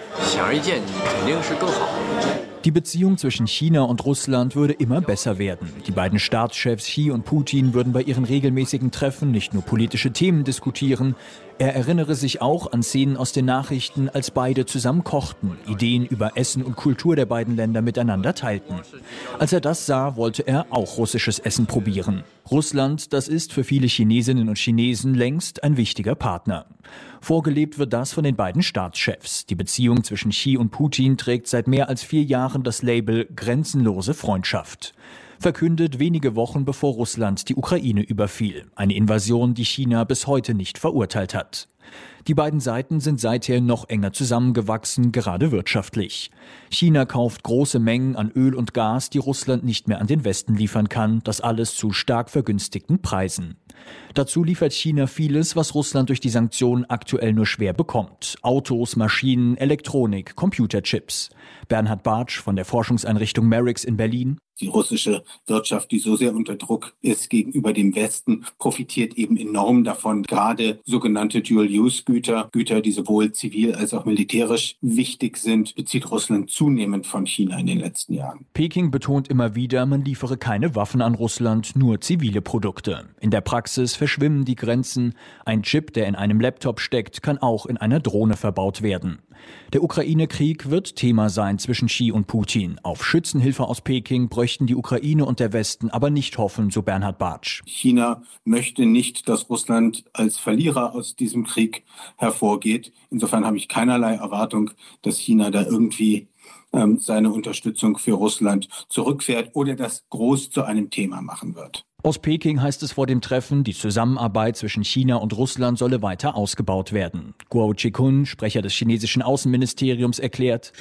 Die Beziehung zwischen China und Russland würde immer besser werden. Die beiden Staatschefs Xi und Putin würden bei ihren regelmäßigen Treffen nicht nur politische Themen diskutieren. Er erinnere sich auch an Szenen aus den Nachrichten, als beide zusammen kochten, Ideen über Essen und Kultur der beiden Länder miteinander teilten. Als er das sah, wollte er auch russisches Essen probieren. Russland, das ist für viele Chinesinnen und Chinesen längst ein wichtiger Partner. Vorgelebt wird das von den beiden Staatschefs. Die Beziehung zwischen Xi und Putin trägt seit mehr als vier Jahren das Label grenzenlose Freundschaft. Verkündet wenige Wochen bevor Russland die Ukraine überfiel. Eine Invasion, die China bis heute nicht verurteilt hat. Die beiden Seiten sind seither noch enger zusammengewachsen, gerade wirtschaftlich. China kauft große Mengen an Öl und Gas, die Russland nicht mehr an den Westen liefern kann, das alles zu stark vergünstigten Preisen. Dazu liefert China vieles, was Russland durch die Sanktionen aktuell nur schwer bekommt. Autos, Maschinen, Elektronik, Computerchips. Bernhard Bartsch von der Forschungseinrichtung Merix in Berlin. Die russische Wirtschaft, die so sehr unter Druck ist gegenüber dem Westen, profitiert eben enorm davon. Gerade sogenannte Dual-Use-Güter, Güter, die sowohl zivil als auch militärisch wichtig sind, bezieht Russland zunehmend von China in den letzten Jahren. Peking betont immer wieder, man liefere keine Waffen an Russland, nur zivile Produkte. In der Praxis verschwimmen die Grenzen. Ein Chip, der in einem Laptop steckt, kann auch in einer Drohne verbaut werden. Der Ukraine-Krieg wird Thema sein zwischen Xi und Putin. Auf Schützenhilfe aus Peking bräuchten die Ukraine und der Westen aber nicht hoffen, so Bernhard Bartsch. China möchte nicht, dass Russland als Verlierer aus diesem Krieg hervorgeht. Insofern habe ich keinerlei Erwartung, dass China da irgendwie ähm, seine Unterstützung für Russland zurückfährt oder das groß zu einem Thema machen wird. Aus Peking heißt es vor dem Treffen, die Zusammenarbeit zwischen China und Russland solle weiter ausgebaut werden. Guo Zhikun, Sprecher des chinesischen Außenministeriums, erklärt: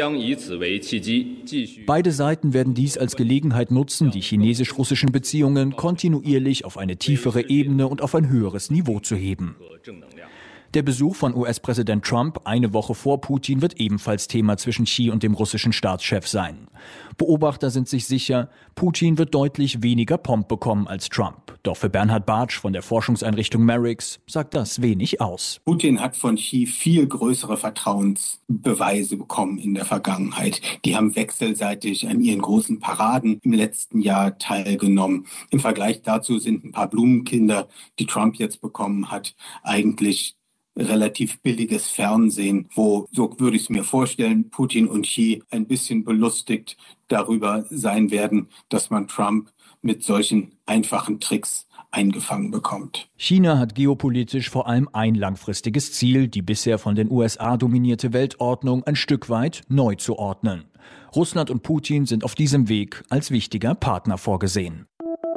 Beide Seiten werden dies als Gelegenheit nutzen, die chinesisch-russischen Beziehungen kontinuierlich auf eine tiefere Ebene und auf ein höheres Niveau zu heben. Der Besuch von U S-Präsident Trump eine Woche vor Putin wird ebenfalls Thema zwischen Xi und dem russischen Staatschef sein. Beobachter sind sich sicher, Putin wird deutlich weniger Pomp bekommen als Trump. Doch für Bernhard Bartsch von der Forschungseinrichtung Merix sagt das wenig aus. Putin hat von Xi viel größere Vertrauensbeweise bekommen in der Vergangenheit. Die haben wechselseitig an ihren großen Paraden im letzten Jahr teilgenommen. Im Vergleich dazu sind ein paar Blumenkinder, die Trump jetzt bekommen hat, eigentlich relativ billiges Fernsehen, wo, so würde ich es mir vorstellen, Putin und Xi ein bisschen belustigt darüber sein werden, dass man Trump mit solchen einfachen Tricks eingefangen bekommt. China hat geopolitisch vor allem ein langfristiges Ziel, die bisher von den U S A dominierte Weltordnung ein Stück weit neu zu ordnen. Russland und Putin sind auf diesem Weg als wichtiger Partner vorgesehen.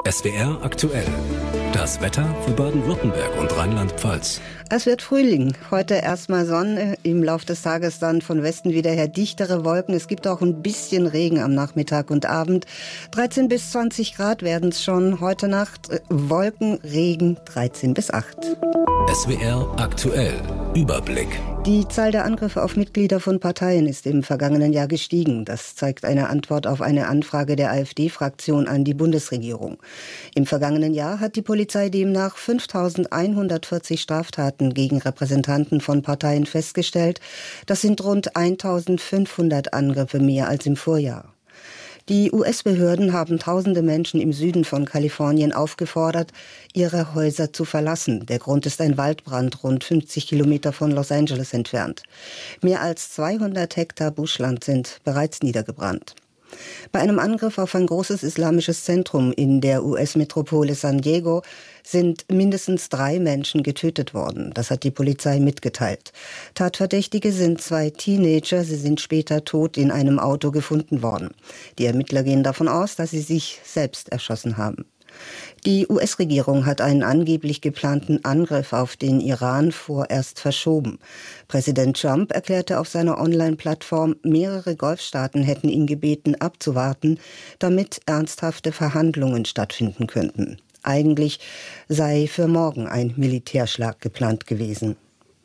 S W R aktuell. Das Wetter für Baden-Württemberg und Rheinland-Pfalz. Es wird Frühling. Heute erstmal Sonne, im Laufe des Tages dann von Westen wieder her dichtere Wolken. Es gibt auch ein bisschen Regen am Nachmittag und Abend. dreizehn bis zwanzig Grad werden es schon. Heute Nacht Wolken, Regen dreizehn bis acht. S W R aktuell. Überblick. Die Zahl der Angriffe auf Mitglieder von Parteien ist im vergangenen Jahr gestiegen. Das zeigt eine Antwort auf eine Anfrage der AfD-Fraktion an die Bundesregierung. Im vergangenen Jahr hat die Polizei demnach fünftausendeinhundertvierzig Straftaten gegen Repräsentanten von Parteien festgestellt. Das sind rund eintausendfünfhundert Angriffe mehr als im Vorjahr. Die U S-Behörden haben tausende Menschen im Süden von Kalifornien aufgefordert, ihre Häuser zu verlassen. Der Grund ist ein Waldbrand rund fünfzig Kilometer von Los Angeles entfernt. Mehr als zweihundert Hektar Buschland sind bereits niedergebrannt. Bei einem Angriff auf ein großes islamisches Zentrum in der U S-Metropole San Diego sind mindestens drei Menschen getötet worden. Das hat die Polizei mitgeteilt. Tatverdächtige sind zwei Teenager. Sie sind später tot in einem Auto gefunden worden. Die Ermittler gehen davon aus, dass sie sich selbst erschossen haben. Die U S-Regierung hat einen angeblich geplanten Angriff auf den Iran vorerst verschoben. Präsident Trump erklärte auf seiner Online-Plattform, mehrere Golfstaaten hätten ihn gebeten, abzuwarten, damit ernsthafte Verhandlungen stattfinden könnten. Eigentlich sei für morgen ein Militärschlag geplant gewesen.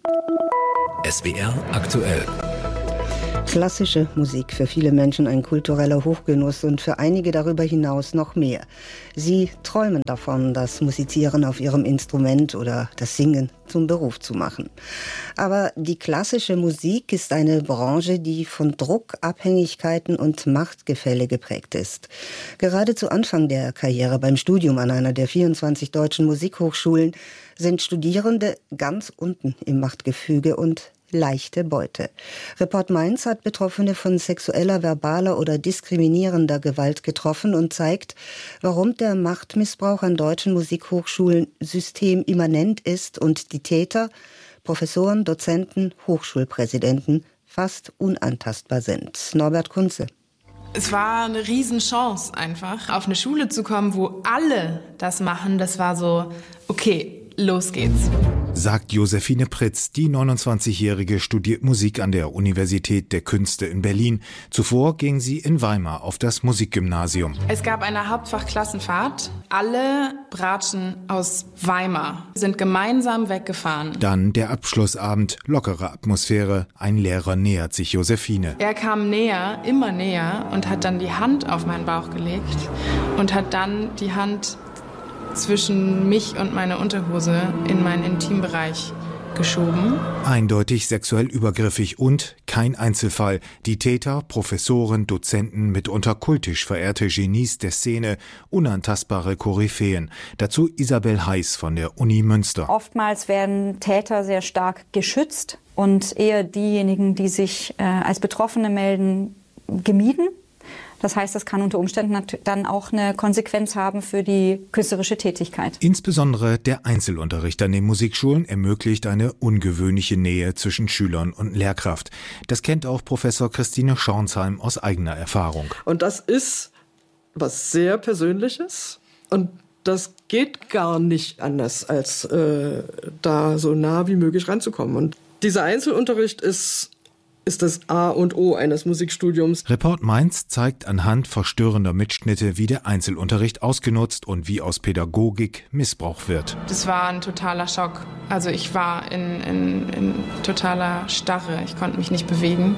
S W R aktuell. Klassische Musik, für viele Menschen ein kultureller Hochgenuss und für einige darüber hinaus noch mehr. Sie träumen davon, das Musizieren auf ihrem Instrument oder das Singen zum Beruf zu machen. Aber die klassische Musik ist eine Branche, die von Druck, Abhängigkeiten und Machtgefälle geprägt ist. Gerade zu Anfang der Karriere beim Studium an einer der vierundzwanzig deutschen Musikhochschulen sind Studierende ganz unten im Machtgefüge und leichte Beute. Report Mainz hat Betroffene von sexueller, verbaler oder diskriminierender Gewalt getroffen und zeigt, warum der Machtmissbrauch an deutschen Musikhochschulen systemimmanent ist und die Täter, Professoren, Dozenten, Hochschulpräsidenten fast unantastbar sind. Norbert Kunze. Es war eine Riesenchance einfach, auf eine Schule zu kommen, wo alle das machen. Das war so, okay, los geht's. Sagt Josephine Pritz. Die neunundzwanzigjährige studiert Musik an der Universität der Künste in Berlin. Zuvor ging sie in Weimar auf das Musikgymnasium. Es gab eine Hauptfachklassenfahrt. Alle Bratschen aus Weimar sind gemeinsam weggefahren. Dann der Abschlussabend, lockere Atmosphäre. Ein Lehrer nähert sich Josephine. Er kam näher, immer näher und hat dann die Hand auf meinen Bauch gelegt und hat dann die Hand zwischen mich und meine Unterhose in meinen Intimbereich geschoben. Eindeutig sexuell übergriffig und kein Einzelfall. Die Täter, Professoren, Dozenten, mitunter kultisch verehrte Genies der Szene, unantastbare Koryphäen. Dazu Isabel Heiß von der Uni Münster. Oftmals werden Täter sehr stark geschützt und eher diejenigen, die sich äh, als Betroffene melden, gemieden. Das heißt, das kann unter Umständen dann auch eine Konsequenz haben für die künstlerische Tätigkeit. Insbesondere der Einzelunterricht an den Musikschulen ermöglicht eine ungewöhnliche Nähe zwischen Schülern und Lehrkraft. Das kennt auch Professor Christine Schornsheim aus eigener Erfahrung. Und das ist was sehr Persönliches und das geht gar nicht anders, als äh, da so nah wie möglich ranzukommen. Und dieser Einzelunterricht ist ist das A und O eines Musikstudiums. Report Mainz zeigt anhand verstörender Mitschnitte, wie der Einzelunterricht ausgenutzt und wie aus Pädagogik Missbrauch wird. Das war ein totaler Schock. Also ich war in, in, in totaler Starre. Ich konnte mich nicht bewegen.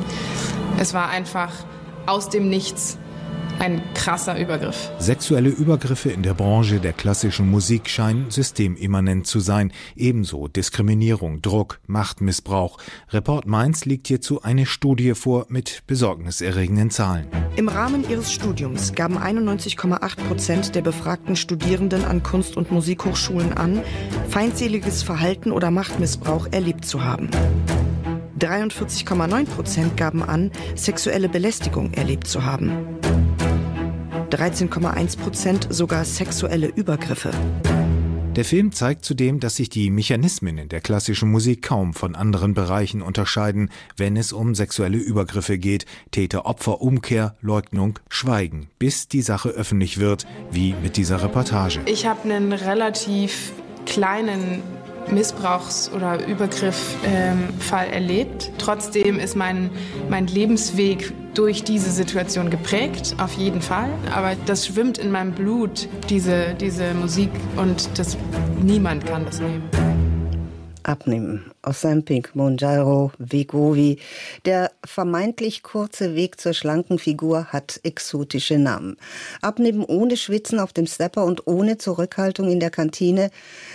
Es war einfach aus dem Nichts ein krasser Übergriff. Sexuelle Übergriffe in der Branche der klassischen Musik scheinen systemimmanent zu sein. Ebenso Diskriminierung, Druck, Machtmissbrauch. Report Mainz liegt hierzu eine Studie vor mit besorgniserregenden Zahlen. Im Rahmen ihres Studiums gaben einundneunzig Komma acht Prozent der befragten Studierenden an Kunst- und Musikhochschulen an, feindseliges Verhalten oder Machtmissbrauch erlebt zu haben. dreiundvierzig Komma neun Prozent gaben an, sexuelle Belästigung erlebt zu haben. dreizehn Komma eins Prozent sogar sexuelle Übergriffe. Der Film zeigt zudem, dass sich die Mechanismen in der klassischen Musik kaum von anderen Bereichen unterscheiden, wenn es um sexuelle Übergriffe geht. Täter-Opfer-Umkehr, Leugnung, Schweigen, bis die Sache öffentlich wird, wie mit dieser Reportage. Ich habe einen relativ kleinen Missbrauchs- oder Übergriff-Fall ähm, erlebt. Trotzdem ist mein, mein Lebensweg durch diese Situation geprägt, auf jeden Fall. Aber das schwimmt in meinem Blut, diese, diese Musik, und das, niemand kann das nehmen. Abnehmen. Ozempic, Mounjaro, Wegovy. Der vermeintlich kurze Weg zur schlanken Figur hat exotische Namen. Abnehmen ohne Schwitzen auf dem Stepper und ohne Zurückhaltung in der Kantine.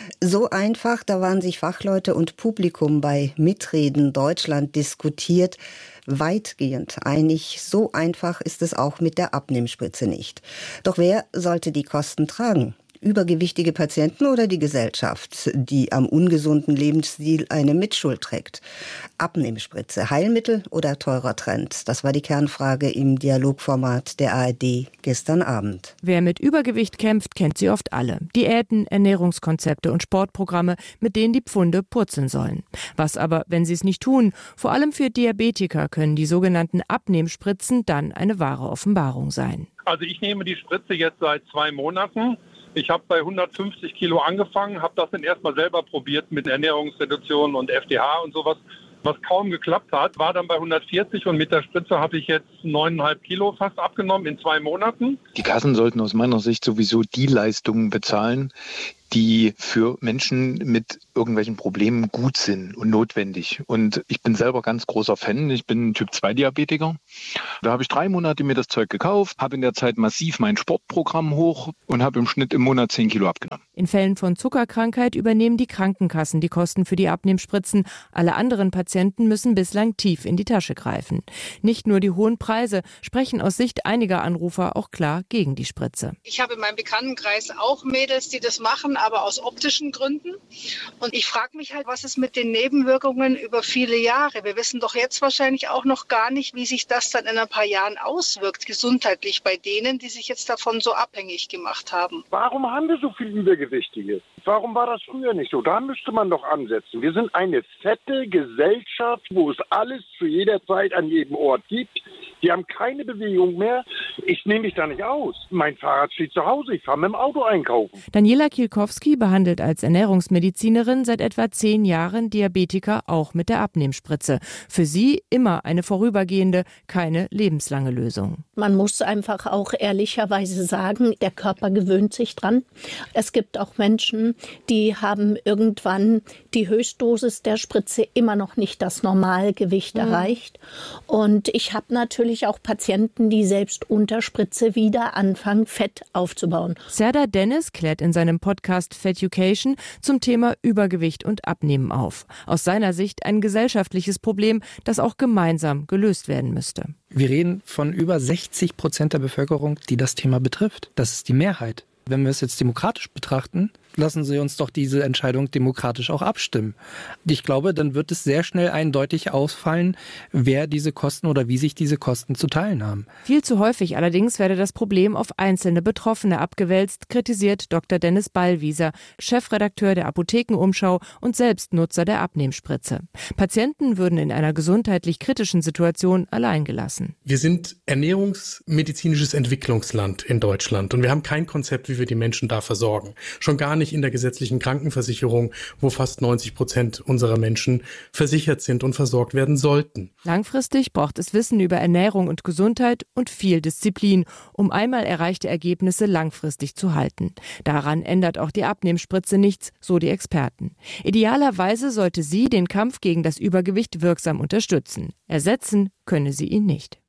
So einfach, da waren sich Fachleute und Publikum bei Mitreden Deutschland diskutiert. Weitgehend einig, so einfach ist es auch mit der Abnehmspritze nicht. Doch wer sollte die Kosten tragen? Übergewichtige Patienten oder die Gesellschaft, die am ungesunden Lebensstil eine Mitschuld trägt? Abnehmspritze, Heilmittel oder teurer Trend? Das war die Kernfrage im Dialogformat der A R D gestern Abend. Wer mit Übergewicht kämpft, kennt sie oft alle. Diäten, Ernährungskonzepte und Sportprogramme, mit denen die Pfunde purzeln sollen. Was aber, wenn sie es nicht tun? Vor allem für Diabetiker können die sogenannten Abnehmspritzen dann eine wahre Offenbarung sein. Also ich nehme die Spritze jetzt seit zwei Monaten. Ich habe bei hundertfünfzig Kilo angefangen, habe das dann erstmal selber probiert mit Ernährungsreduktion und F D H und sowas, was kaum geklappt hat. War dann bei hundertvierzig und mit der Spritze habe ich jetzt neuneinhalb Kilo fast abgenommen in zwei Monaten. Die Kassen sollten aus meiner Sicht sowieso die Leistungen bezahlen, die für Menschen mit irgendwelchen Problemen gut sind und notwendig. Und ich bin selber ganz großer Fan. Ich bin Typ zwei Diabetiker. Da habe ich drei Monate mir das Zeug gekauft, habe in der Zeit massiv mein Sportprogramm hoch und habe im Schnitt im Monat zehn Kilo abgenommen. In Fällen von Zuckerkrankheit übernehmen die Krankenkassen die Kosten für die Abnehmspritzen. Alle anderen Patienten müssen bislang tief in die Tasche greifen. Nicht nur die hohen Preise sprechen aus Sicht einiger Anrufer auch klar gegen die Spritze. Ich habe in meinem Bekanntenkreis auch Mädels, die das machen, aber aus optischen Gründen. Und ich frage mich halt, was ist mit den Nebenwirkungen über viele Jahre? Wir wissen doch jetzt wahrscheinlich auch noch gar nicht, wie sich das dann in ein paar Jahren auswirkt, gesundheitlich bei denen, die sich jetzt davon so abhängig gemacht haben. Warum haben wir so viel Übergewichtige? Warum war das früher nicht so? Da müsste man doch ansetzen. Wir sind eine fette Gesellschaft, wo es alles zu jeder Zeit an jedem Ort gibt. Die haben keine Bewegung mehr. Ich nehme mich da nicht aus. Mein Fahrrad steht zu Hause. Ich fahre mit dem Auto einkaufen. Daniela Kielkowski behandelt als Ernährungsmedizinerin seit etwa zehn Jahren Diabetiker auch mit der Abnehmspritze. Für sie immer eine vorübergehende, keine lebenslange Lösung. Man muss einfach auch ehrlicherweise sagen, der Körper gewöhnt sich dran. Es gibt auch Menschen, die haben irgendwann die Höchstdosis der Spritze immer noch nicht das Normalgewicht mhm. erreicht. Und ich habe natürlich auch Patienten, die selbst unter Spritze wieder anfangen, Fett aufzubauen. Serdar Dennis klärt in seinem Podcast Feducation zum Thema Übergewicht und Abnehmen auf. Aus seiner Sicht ein gesellschaftliches Problem, das auch gemeinsam gelöst werden müsste. Wir reden von über sechzig Prozent der Bevölkerung, die das Thema betrifft. Das ist die Mehrheit. Wenn wir es jetzt demokratisch betrachten, lassen Sie uns doch diese Entscheidung demokratisch auch abstimmen. Ich glaube, dann wird es sehr schnell eindeutig ausfallen, wer diese Kosten oder wie sich diese Kosten zu teilen haben. Viel zu häufig allerdings werde das Problem auf einzelne Betroffene abgewälzt, kritisiert Doktor Dennis Ballwieser, Chefredakteur der Apothekenumschau und Selbstnutzer der Abnehmspritze. Patienten würden in einer gesundheitlich kritischen Situation allein gelassen. Wir sind ernährungsmedizinisches Entwicklungsland in Deutschland und wir haben kein Konzept, wie wir die Menschen da versorgen. Schon gar nicht in der gesetzlichen Krankenversicherung, wo fast neunzig Prozent unserer Menschen versichert sind und versorgt werden sollten. Langfristig braucht es Wissen über Ernährung und Gesundheit und viel Disziplin, um einmal erreichte Ergebnisse langfristig zu halten. Daran ändert auch die Abnehmspritze nichts, so die Experten. Idealerweise sollte sie den Kampf gegen das Übergewicht wirksam unterstützen. Ersetzen könne sie ihn nicht.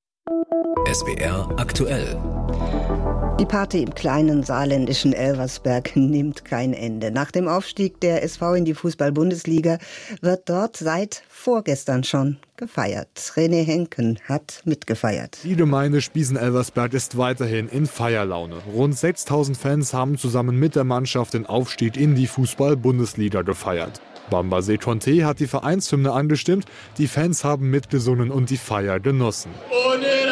S W R aktuell. Die Party im kleinen saarländischen Elversberg nimmt kein Ende. Nach dem Aufstieg der S V in die Fußball-Bundesliga wird dort seit vorgestern schon gefeiert. René Henken hat mitgefeiert. Die Gemeinde Spiesen-Elversberg ist weiterhin in Feierlaune. Rund sechstausend Fans haben zusammen mit der Mannschaft den Aufstieg in die Fußball-Bundesliga gefeiert. Bamba Setonte hat die Vereinshymne angestimmt, die Fans haben mitgesungen und die Feier genossen. Und in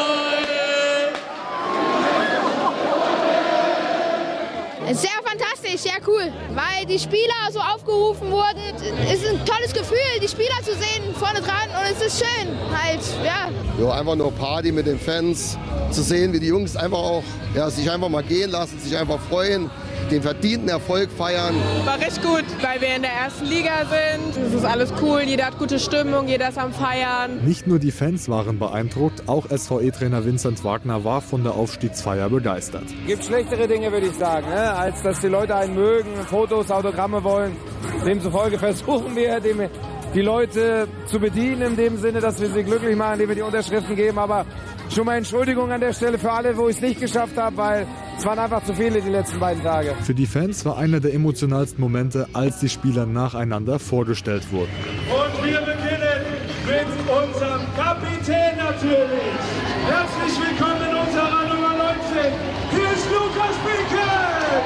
Sehr fantastisch. natürlich sehr cool, weil die Spieler so aufgerufen wurden. Es ist ein tolles Gefühl, die Spieler zu sehen vorne dran und es ist schön, halt, ja. Jo, einfach nur Party mit den Fans, zu sehen, wie die Jungs einfach auch ja, sich einfach mal gehen lassen, sich einfach freuen, den verdienten Erfolg feiern. War recht gut, weil wir in der ersten Liga sind. Es ist alles cool, jeder hat gute Stimmung, jeder ist am Feiern. Nicht nur die Fans waren beeindruckt, auch S V E-Trainer Vincent Wagner war von der Aufstiegsfeier begeistert. Es gibt schlechtere Dinge, würde ich sagen, ne? als dass die Leute einen mögen, Fotos, Autogramme wollen. Demzufolge versuchen wir, dem, die Leute zu bedienen, in dem Sinne, dass wir sie glücklich machen, indem wir die Unterschriften geben. Aber schon mal Entschuldigung an der Stelle für alle, wo ich es nicht geschafft habe, weil es waren einfach zu viele die letzten beiden Tage. Für die Fans war einer der emotionalsten Momente, als die Spieler nacheinander vorgestellt wurden. Und wir beginnen mit unserem Kapitän natürlich. Herzlich willkommen in unserer Nummer neunzehn. Hier ist Lukas Bickel.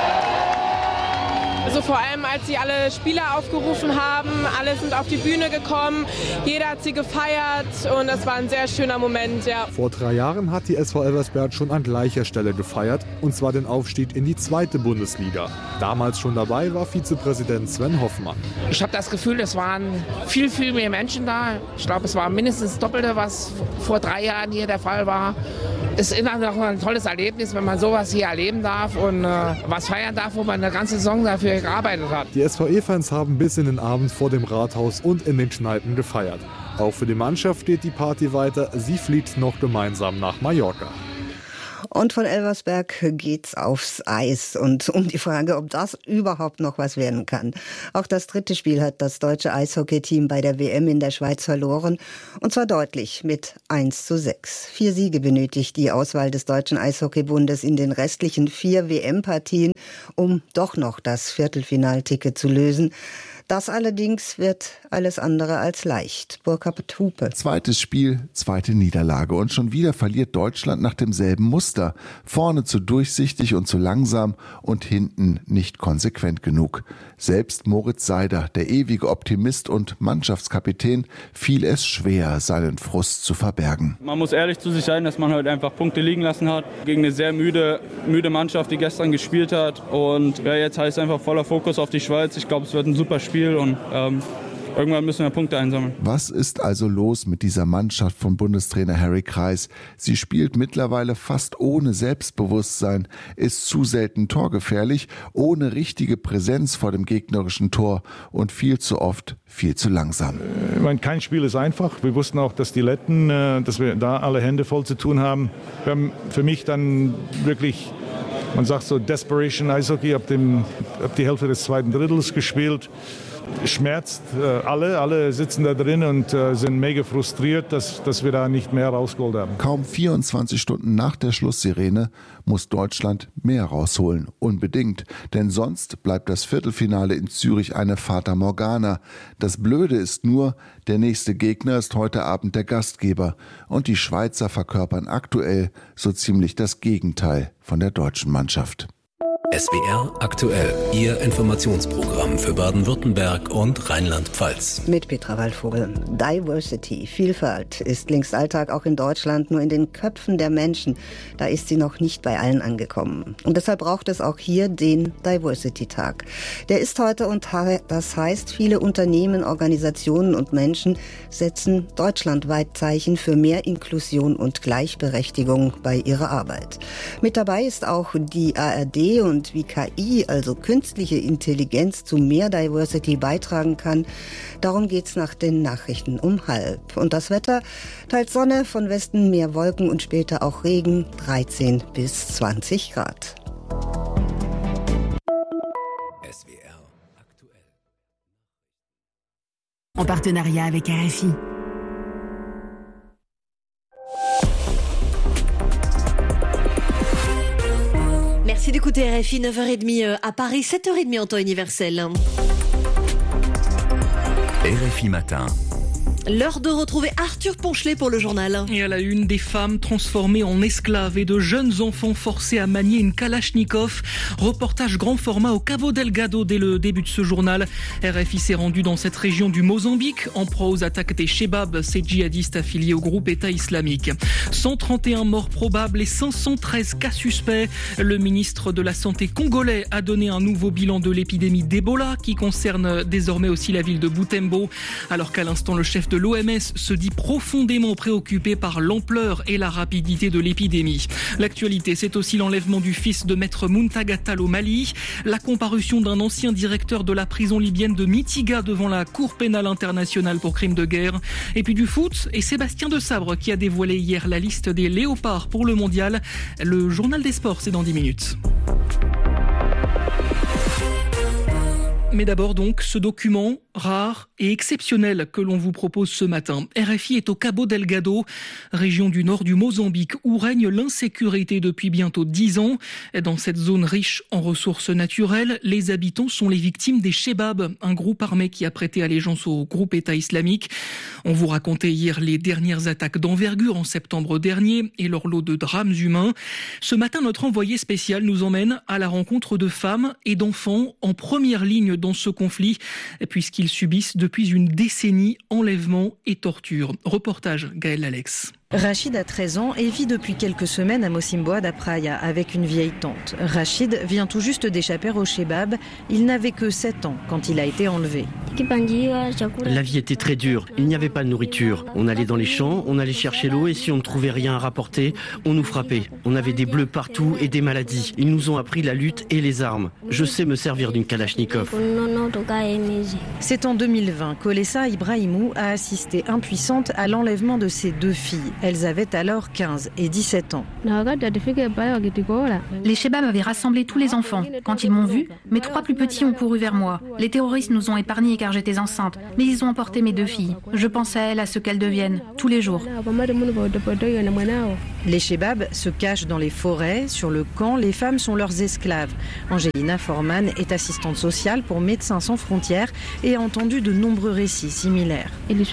Also vor allem, als sie alle Spieler aufgerufen haben, alle sind auf die Bühne gekommen, jeder hat sie gefeiert und es war ein sehr schöner Moment, ja. Vor drei Jahren hat die S V Elversberg schon an gleicher Stelle gefeiert, und zwar den Aufstieg in die zweite Bundesliga. Damals schon dabei war Vizepräsident Sven Hoffmann. Ich habe das Gefühl, es waren viel, viel mehr Menschen da. Ich glaube, es war mindestens das Doppelte, was vor drei Jahren hier der Fall war. Es ist immer noch ein tolles Erlebnis, wenn man sowas hier erleben darf und äh, was feiern darf, wo man eine ganze Saison dafür gearbeitet hat. Die S V E-Fans haben bis in den Abend vor dem Rathaus und in den Kneipen gefeiert. Auch für die Mannschaft geht die Party weiter. Sie fliegt noch gemeinsam nach Mallorca. Und von Elversberg geht's aufs Eis und um die Frage, ob das überhaupt noch was werden kann. Auch das dritte Spiel hat das deutsche Eishockeyteam bei der W M in der Schweiz verloren, und zwar deutlich mit eins zu sechs. Vier Siege benötigt die Auswahl des Deutschen Eishockeybundes in den restlichen vier W M-Partien, um doch noch das Viertelfinalticket zu lösen. Das allerdings wird alles andere als leicht. Burkhard Hupe. Zweites Spiel, zweite Niederlage. Und schon wieder verliert Deutschland nach demselben Muster. Vorne zu durchsichtig und zu langsam und hinten nicht konsequent genug. Selbst Moritz Seider, der ewige Optimist und Mannschaftskapitän, fiel es schwer, seinen Frust zu verbergen. Man muss ehrlich zu sich sein, dass man heute einfach Punkte liegen lassen hat. Gegen eine sehr müde, müde Mannschaft, die gestern gespielt hat. Und ja, jetzt heißt einfach voller Fokus auf die Schweiz. Ich glaube, es wird ein super Spiel und ähm, irgendwann müssen wir Punkte einsammeln. Was ist also los mit dieser Mannschaft von Bundestrainer Harry Kreis? Sie spielt mittlerweile fast ohne Selbstbewusstsein, ist zu selten torgefährlich, ohne richtige Präsenz vor dem gegnerischen Tor und viel zu oft viel zu langsam. Ich meine, kein Spiel ist einfach. Wir wussten auch, dass die Letten, dass wir da alle Hände voll zu tun haben. Wir haben für mich dann wirklich, man sagt so Desperation Eishockey, ab, dem, ab die Hälfte des zweiten Drittels gespielt. Schmerzt äh, alle, alle sitzen da drin und äh, sind mega frustriert, dass, dass wir da nicht mehr rausgeholt haben. Kaum vierundzwanzig Stunden nach der Schlusssirene muss Deutschland mehr rausholen, unbedingt, denn sonst bleibt das Viertelfinale in Zürich eine Fata Morgana. Das Blöde ist nur, der nächste Gegner ist heute Abend der Gastgeber und die Schweizer verkörpern aktuell so ziemlich das Gegenteil von der deutschen Mannschaft. S W R aktuell, Ihr Informationsprogramm für Baden-Württemberg und Rheinland-Pfalz. Mit Petra Waldvogel. Diversity, Vielfalt ist längst Alltag auch in Deutschland, nur in den Köpfen der Menschen. Da ist sie noch nicht bei allen angekommen. Und deshalb braucht es auch hier den Diversity-Tag. Der ist heute und das heißt, viele Unternehmen, Organisationen und Menschen setzen deutschlandweit Zeichen für mehr Inklusion und Gleichberechtigung bei ihrer Arbeit. Mit dabei ist auch die A R D und wie K I, also künstliche Intelligenz, zu mehr Diversity beitragen kann. Darum geht's nach den Nachrichten um halb. Und das Wetter: teils Sonne, von Westen mehr Wolken und später auch Regen, dreizehn bis zwanzig Grad. S W R aktuell. En partenariat avec R F I. Merci d'écouter R F I, neuf heures trente à Paris, sept heures trente en temps universel. R F I Matin. L'heure de retrouver Arthur Ponchelet pour le journal. Et à la une, des femmes transformées en esclaves et de jeunes enfants forcés à manier une Kalachnikov. Reportage grand format au Cabo Delgado dès le début de ce journal. R F I s'est rendu dans cette région du Mozambique en proie aux attaques des Chebab, ces djihadistes affiliés au groupe État islamique. cent trente et un morts probables et cinq cent treize cas suspects. Le ministre de la Santé congolais a donné un nouveau bilan de l'épidémie d'Ebola qui concerne désormais aussi la ville de Butembo. Alors qu'à l'instant, le chef de l'O M S se dit profondément préoccupé par l'ampleur et la rapidité de l'épidémie. L'actualité, c'est aussi l'enlèvement du fils de maître Muntaga Tall au Mali, la comparution d'un ancien directeur de la prison libyenne de Mitiga devant la Cour pénale internationale pour crimes de guerre, et puis du foot et Sébastien Desabre qui a dévoilé hier la liste des léopards pour le mondial. Le journal des sports, c'est dans dix minutes. Mais d'abord donc, ce document rare et exceptionnel que l'on vous propose ce matin. R F I est au Cabo Delgado, région du nord du Mozambique, où règne l'insécurité depuis bientôt dix ans. Dans cette zone riche en ressources naturelles, les habitants sont les victimes des Chebab, un groupe armé qui a prêté allégeance au groupe État islamique. On vous racontait hier les dernières attaques d'envergure en septembre dernier et leur lot de drames humains. Ce matin, notre envoyé spécial nous emmène à la rencontre de femmes et d'enfants en première ligne dans ce conflit, puisqu'ils subissent depuis une décennie enlèvements et tortures. Reportage Gaël Alex. Rachid a treize ans et vit depuis quelques semaines à Mocimboa da Praia avec une vieille tante. Rachid vient tout juste d'échapper au Chebab. Il n'avait que sept ans quand il a été enlevé. La vie était très dure. Il n'y avait pas de nourriture. On allait dans les champs, on allait chercher l'eau et si on ne trouvait rien à rapporter, on nous frappait. On avait des bleus partout et des maladies. Ils nous ont appris la lutte et les armes. Je sais me servir d'une Kalachnikov. C'est en deux mille vingt qu'Olessa Ibrahimou a assisté impuissante à l'enlèvement de ses deux filles. Elles avaient alors quinze et dix-sept ans. Les Chebab avaient rassemblé tous les enfants. Quand ils m'ont vu, mes trois plus petits ont couru vers moi. Les terroristes nous ont épargnés car j'étais enceinte, mais ils ont emporté mes deux filles. Je pense à elles, à ce qu'elles deviennent, tous les jours. Les Chebab se cachent dans les forêts, sur le camp, les femmes sont leurs esclaves. Angelina Forman est assistante sociale pour Médecins sans frontières et a entendu de nombreux récits similaires.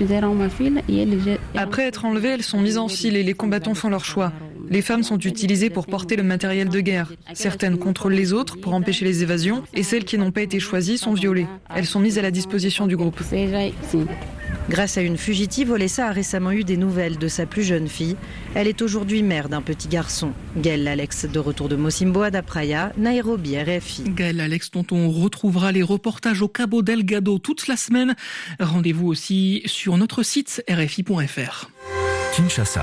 Après être enlevées, elles sont mises en file et les combattants font leur choix. Les femmes sont utilisées pour porter le matériel de guerre. Certaines contrôlent les autres pour empêcher les évasions et celles qui n'ont pas été choisies sont violées. Elles sont mises à la disposition du groupe. Grâce à une fugitive, Olessa a récemment eu des nouvelles de sa plus jeune fille. Elle est aujourd'hui mère d'un petit garçon. Gaël Alex, de retour de Mocimboa da Praia, Nairobi, R F I. Gaël Alex, dont on retrouvera les reportages au Cabo Delgado toute la semaine. Rendez-vous aussi sur notre site r f i point f r. Kinshasa,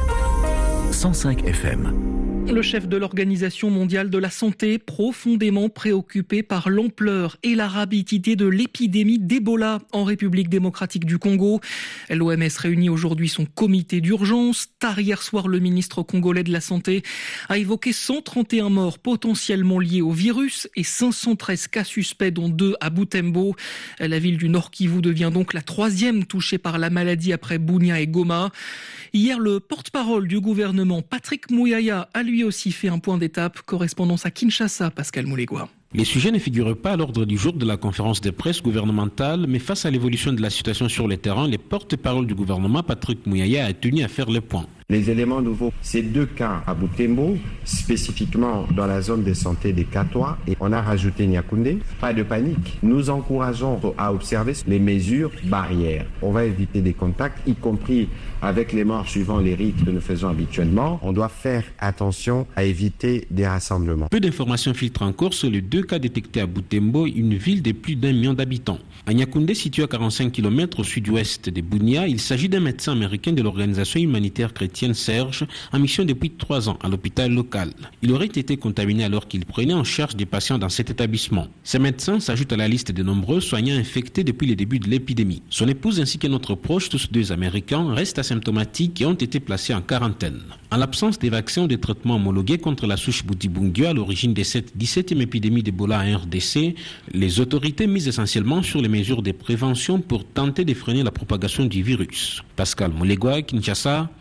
cent cinq F M. Le chef de l'Organisation mondiale de la santé, profondément préoccupé par l'ampleur et la rapidité de l'épidémie d'Ebola en République démocratique du Congo. L'O M S réunit aujourd'hui son comité d'urgence. Tard hier soir, le ministre congolais de la Santé a évoqué cent trente et un morts potentiellement liés au virus et cinq cent treize cas suspects, dont deux à Butembo. La ville du Nord Kivu devient donc la troisième touchée par la maladie après Bunia et Goma. Hier, le porte-parole du gouvernement, Patrick Muyaya, a lui aussi fait un point d'étape. Correspondance à Kinshasa, Pascal Moulegua. Les sujets ne figurent pas à l'ordre du jour de la conférence de presse gouvernementale, mais face à l'évolution de la situation sur le terrain, le porte-parole du gouvernement, Patrick Muyaya, a tenu à faire le point. Les éléments nouveaux, c'est deux cas à Butembo, spécifiquement dans la zone de santé des Katoa, et on a rajouté Nyakoundé. Pas de panique. Nous encourageons à observer les mesures barrières. On va éviter des contacts, y compris avec les morts suivant les rites que nous faisons habituellement. On doit faire attention à éviter des rassemblements. Peu d'informations filtrent encore sur les deux cas détectés à Butembo, une ville de plus d'un million d'habitants. À Nyakoundé, situé à quarante-cinq kilomètres au sud-ouest de Bunia, il s'agit d'un médecin américain de l'organisation humanitaire chrétienne Serge, en mission depuis trois ans à l'hôpital local. Il aurait été contaminé alors qu'il prenait en charge des patients dans cet établissement. Ce médecin s'ajoute à la liste de nombreux soignants infectés depuis le début de l'épidémie. Son épouse ainsi qu'un autre proche, tous deux américains, restent asymptomatiques et ont été placés en quarantaine. En l'absence des vaccins ou des traitements homologués contre la souche Bundibugyo à l'origine de cette dix-septième épidémie d'Ebola en R D C, les autorités misent essentiellement sur les mesures de prévention pour tenter de freiner la propagation du virus. Pascal Moulegua, Kinshasa, R F I.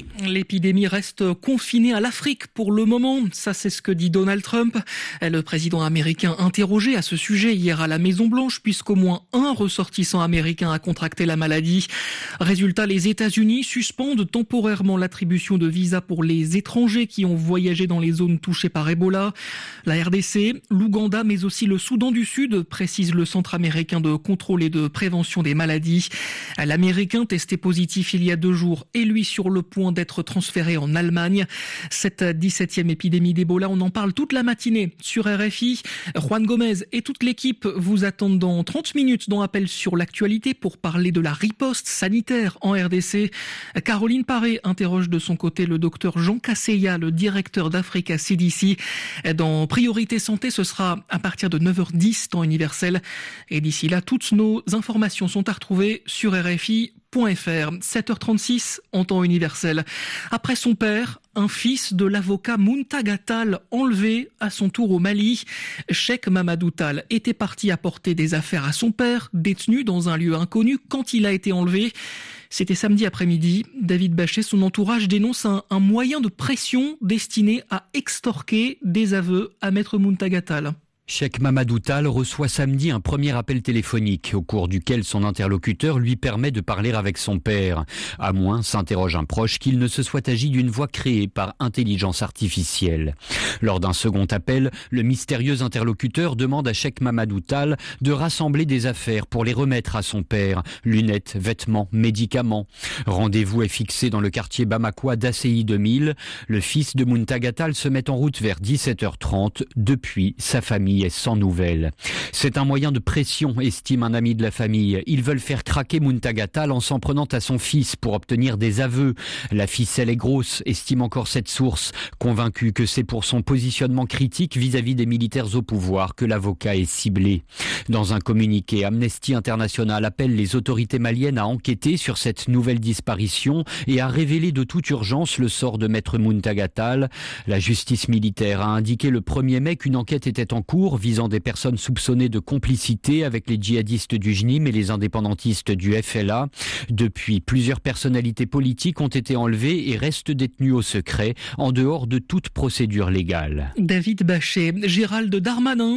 Yaoundé. L'épidémie reste confinée à l'Afrique pour le moment. Ça, c'est ce que dit Donald Trump. Le président américain interrogé à ce sujet hier à la Maison-Blanche, puisqu'au moins un ressortissant américain a contracté la maladie. Résultat, les États-Unis suspendent temporairement l'attribution de visas pour les étrangers qui ont voyagé dans les zones touchées par Ebola. La R D C, l'Ouganda, mais aussi le Soudan du Sud, précise le Centre américain de contrôle et de prévention des maladies. L'Américain testé positif il y a deux jours est lui sur le point d'être transféré en Allemagne. Cette dix-septième épidémie d'Ebola, on en parle toute la matinée sur R F I. Juan Gomez et toute l'équipe vous attendent dans trente minutes dans Appel sur l'actualité pour parler de la riposte sanitaire en R D C. Caroline Paré interroge de son côté le docteur Jean Casseya, le directeur d'Africa C D C. Dans Priorité Santé, ce sera à partir de neuf heures dix temps universel. Et d'ici là, toutes nos informations sont à retrouver sur R F I point F R. sept heures trente-six en temps universel. Après son père, un fils de l'avocat Muntaga Tall enlevé à son tour au Mali. Cheikh Mamadou Tall était parti apporter des affaires à son père, détenu dans un lieu inconnu quand il a été enlevé. C'était samedi après-midi. David Bachet, son entourage dénonce un, un moyen de pression destiné à extorquer des aveux à Maître Muntaga Tall. Cheikh Mamadou Tall reçoit samedi un premier appel téléphonique au cours duquel son interlocuteur lui permet de parler avec son père. À moins, s'interroge un proche, qu'il ne se soit agi d'une voix créée par intelligence artificielle. Lors d'un second appel, le mystérieux interlocuteur demande à Cheikh Mamadou Tall de rassembler des affaires pour les remettre à son père. Lunettes, vêtements, médicaments. Rendez-vous est fixé dans le quartier bamakois d'A C I deux mille. Le fils de Muntaga Tall se met en route vers dix-sept heures trente. Depuis, sa famille est sans nouvelles. C'est un moyen de pression, estime un ami de la famille. Ils veulent faire craquer Muntaga Tall en s'en prenant à son fils pour obtenir des aveux. La ficelle est grosse, estime encore cette source, convaincue que c'est pour son positionnement critique vis-à-vis des militaires au pouvoir que l'avocat est ciblé. Dans un communiqué, Amnesty International appelle les autorités maliennes à enquêter sur cette nouvelle disparition et à révéler de toute urgence le sort de Maître Muntaga Tall. La justice militaire a indiqué le premier mai qu'une enquête était en cours visant des personnes soupçonnées de complicité avec les djihadistes du J N I M et les indépendantistes du F L A. Depuis, plusieurs personnalités politiques ont été enlevées et restent détenues au secret, en dehors de toute procédure légale. David Bachet, Gérald Darmanin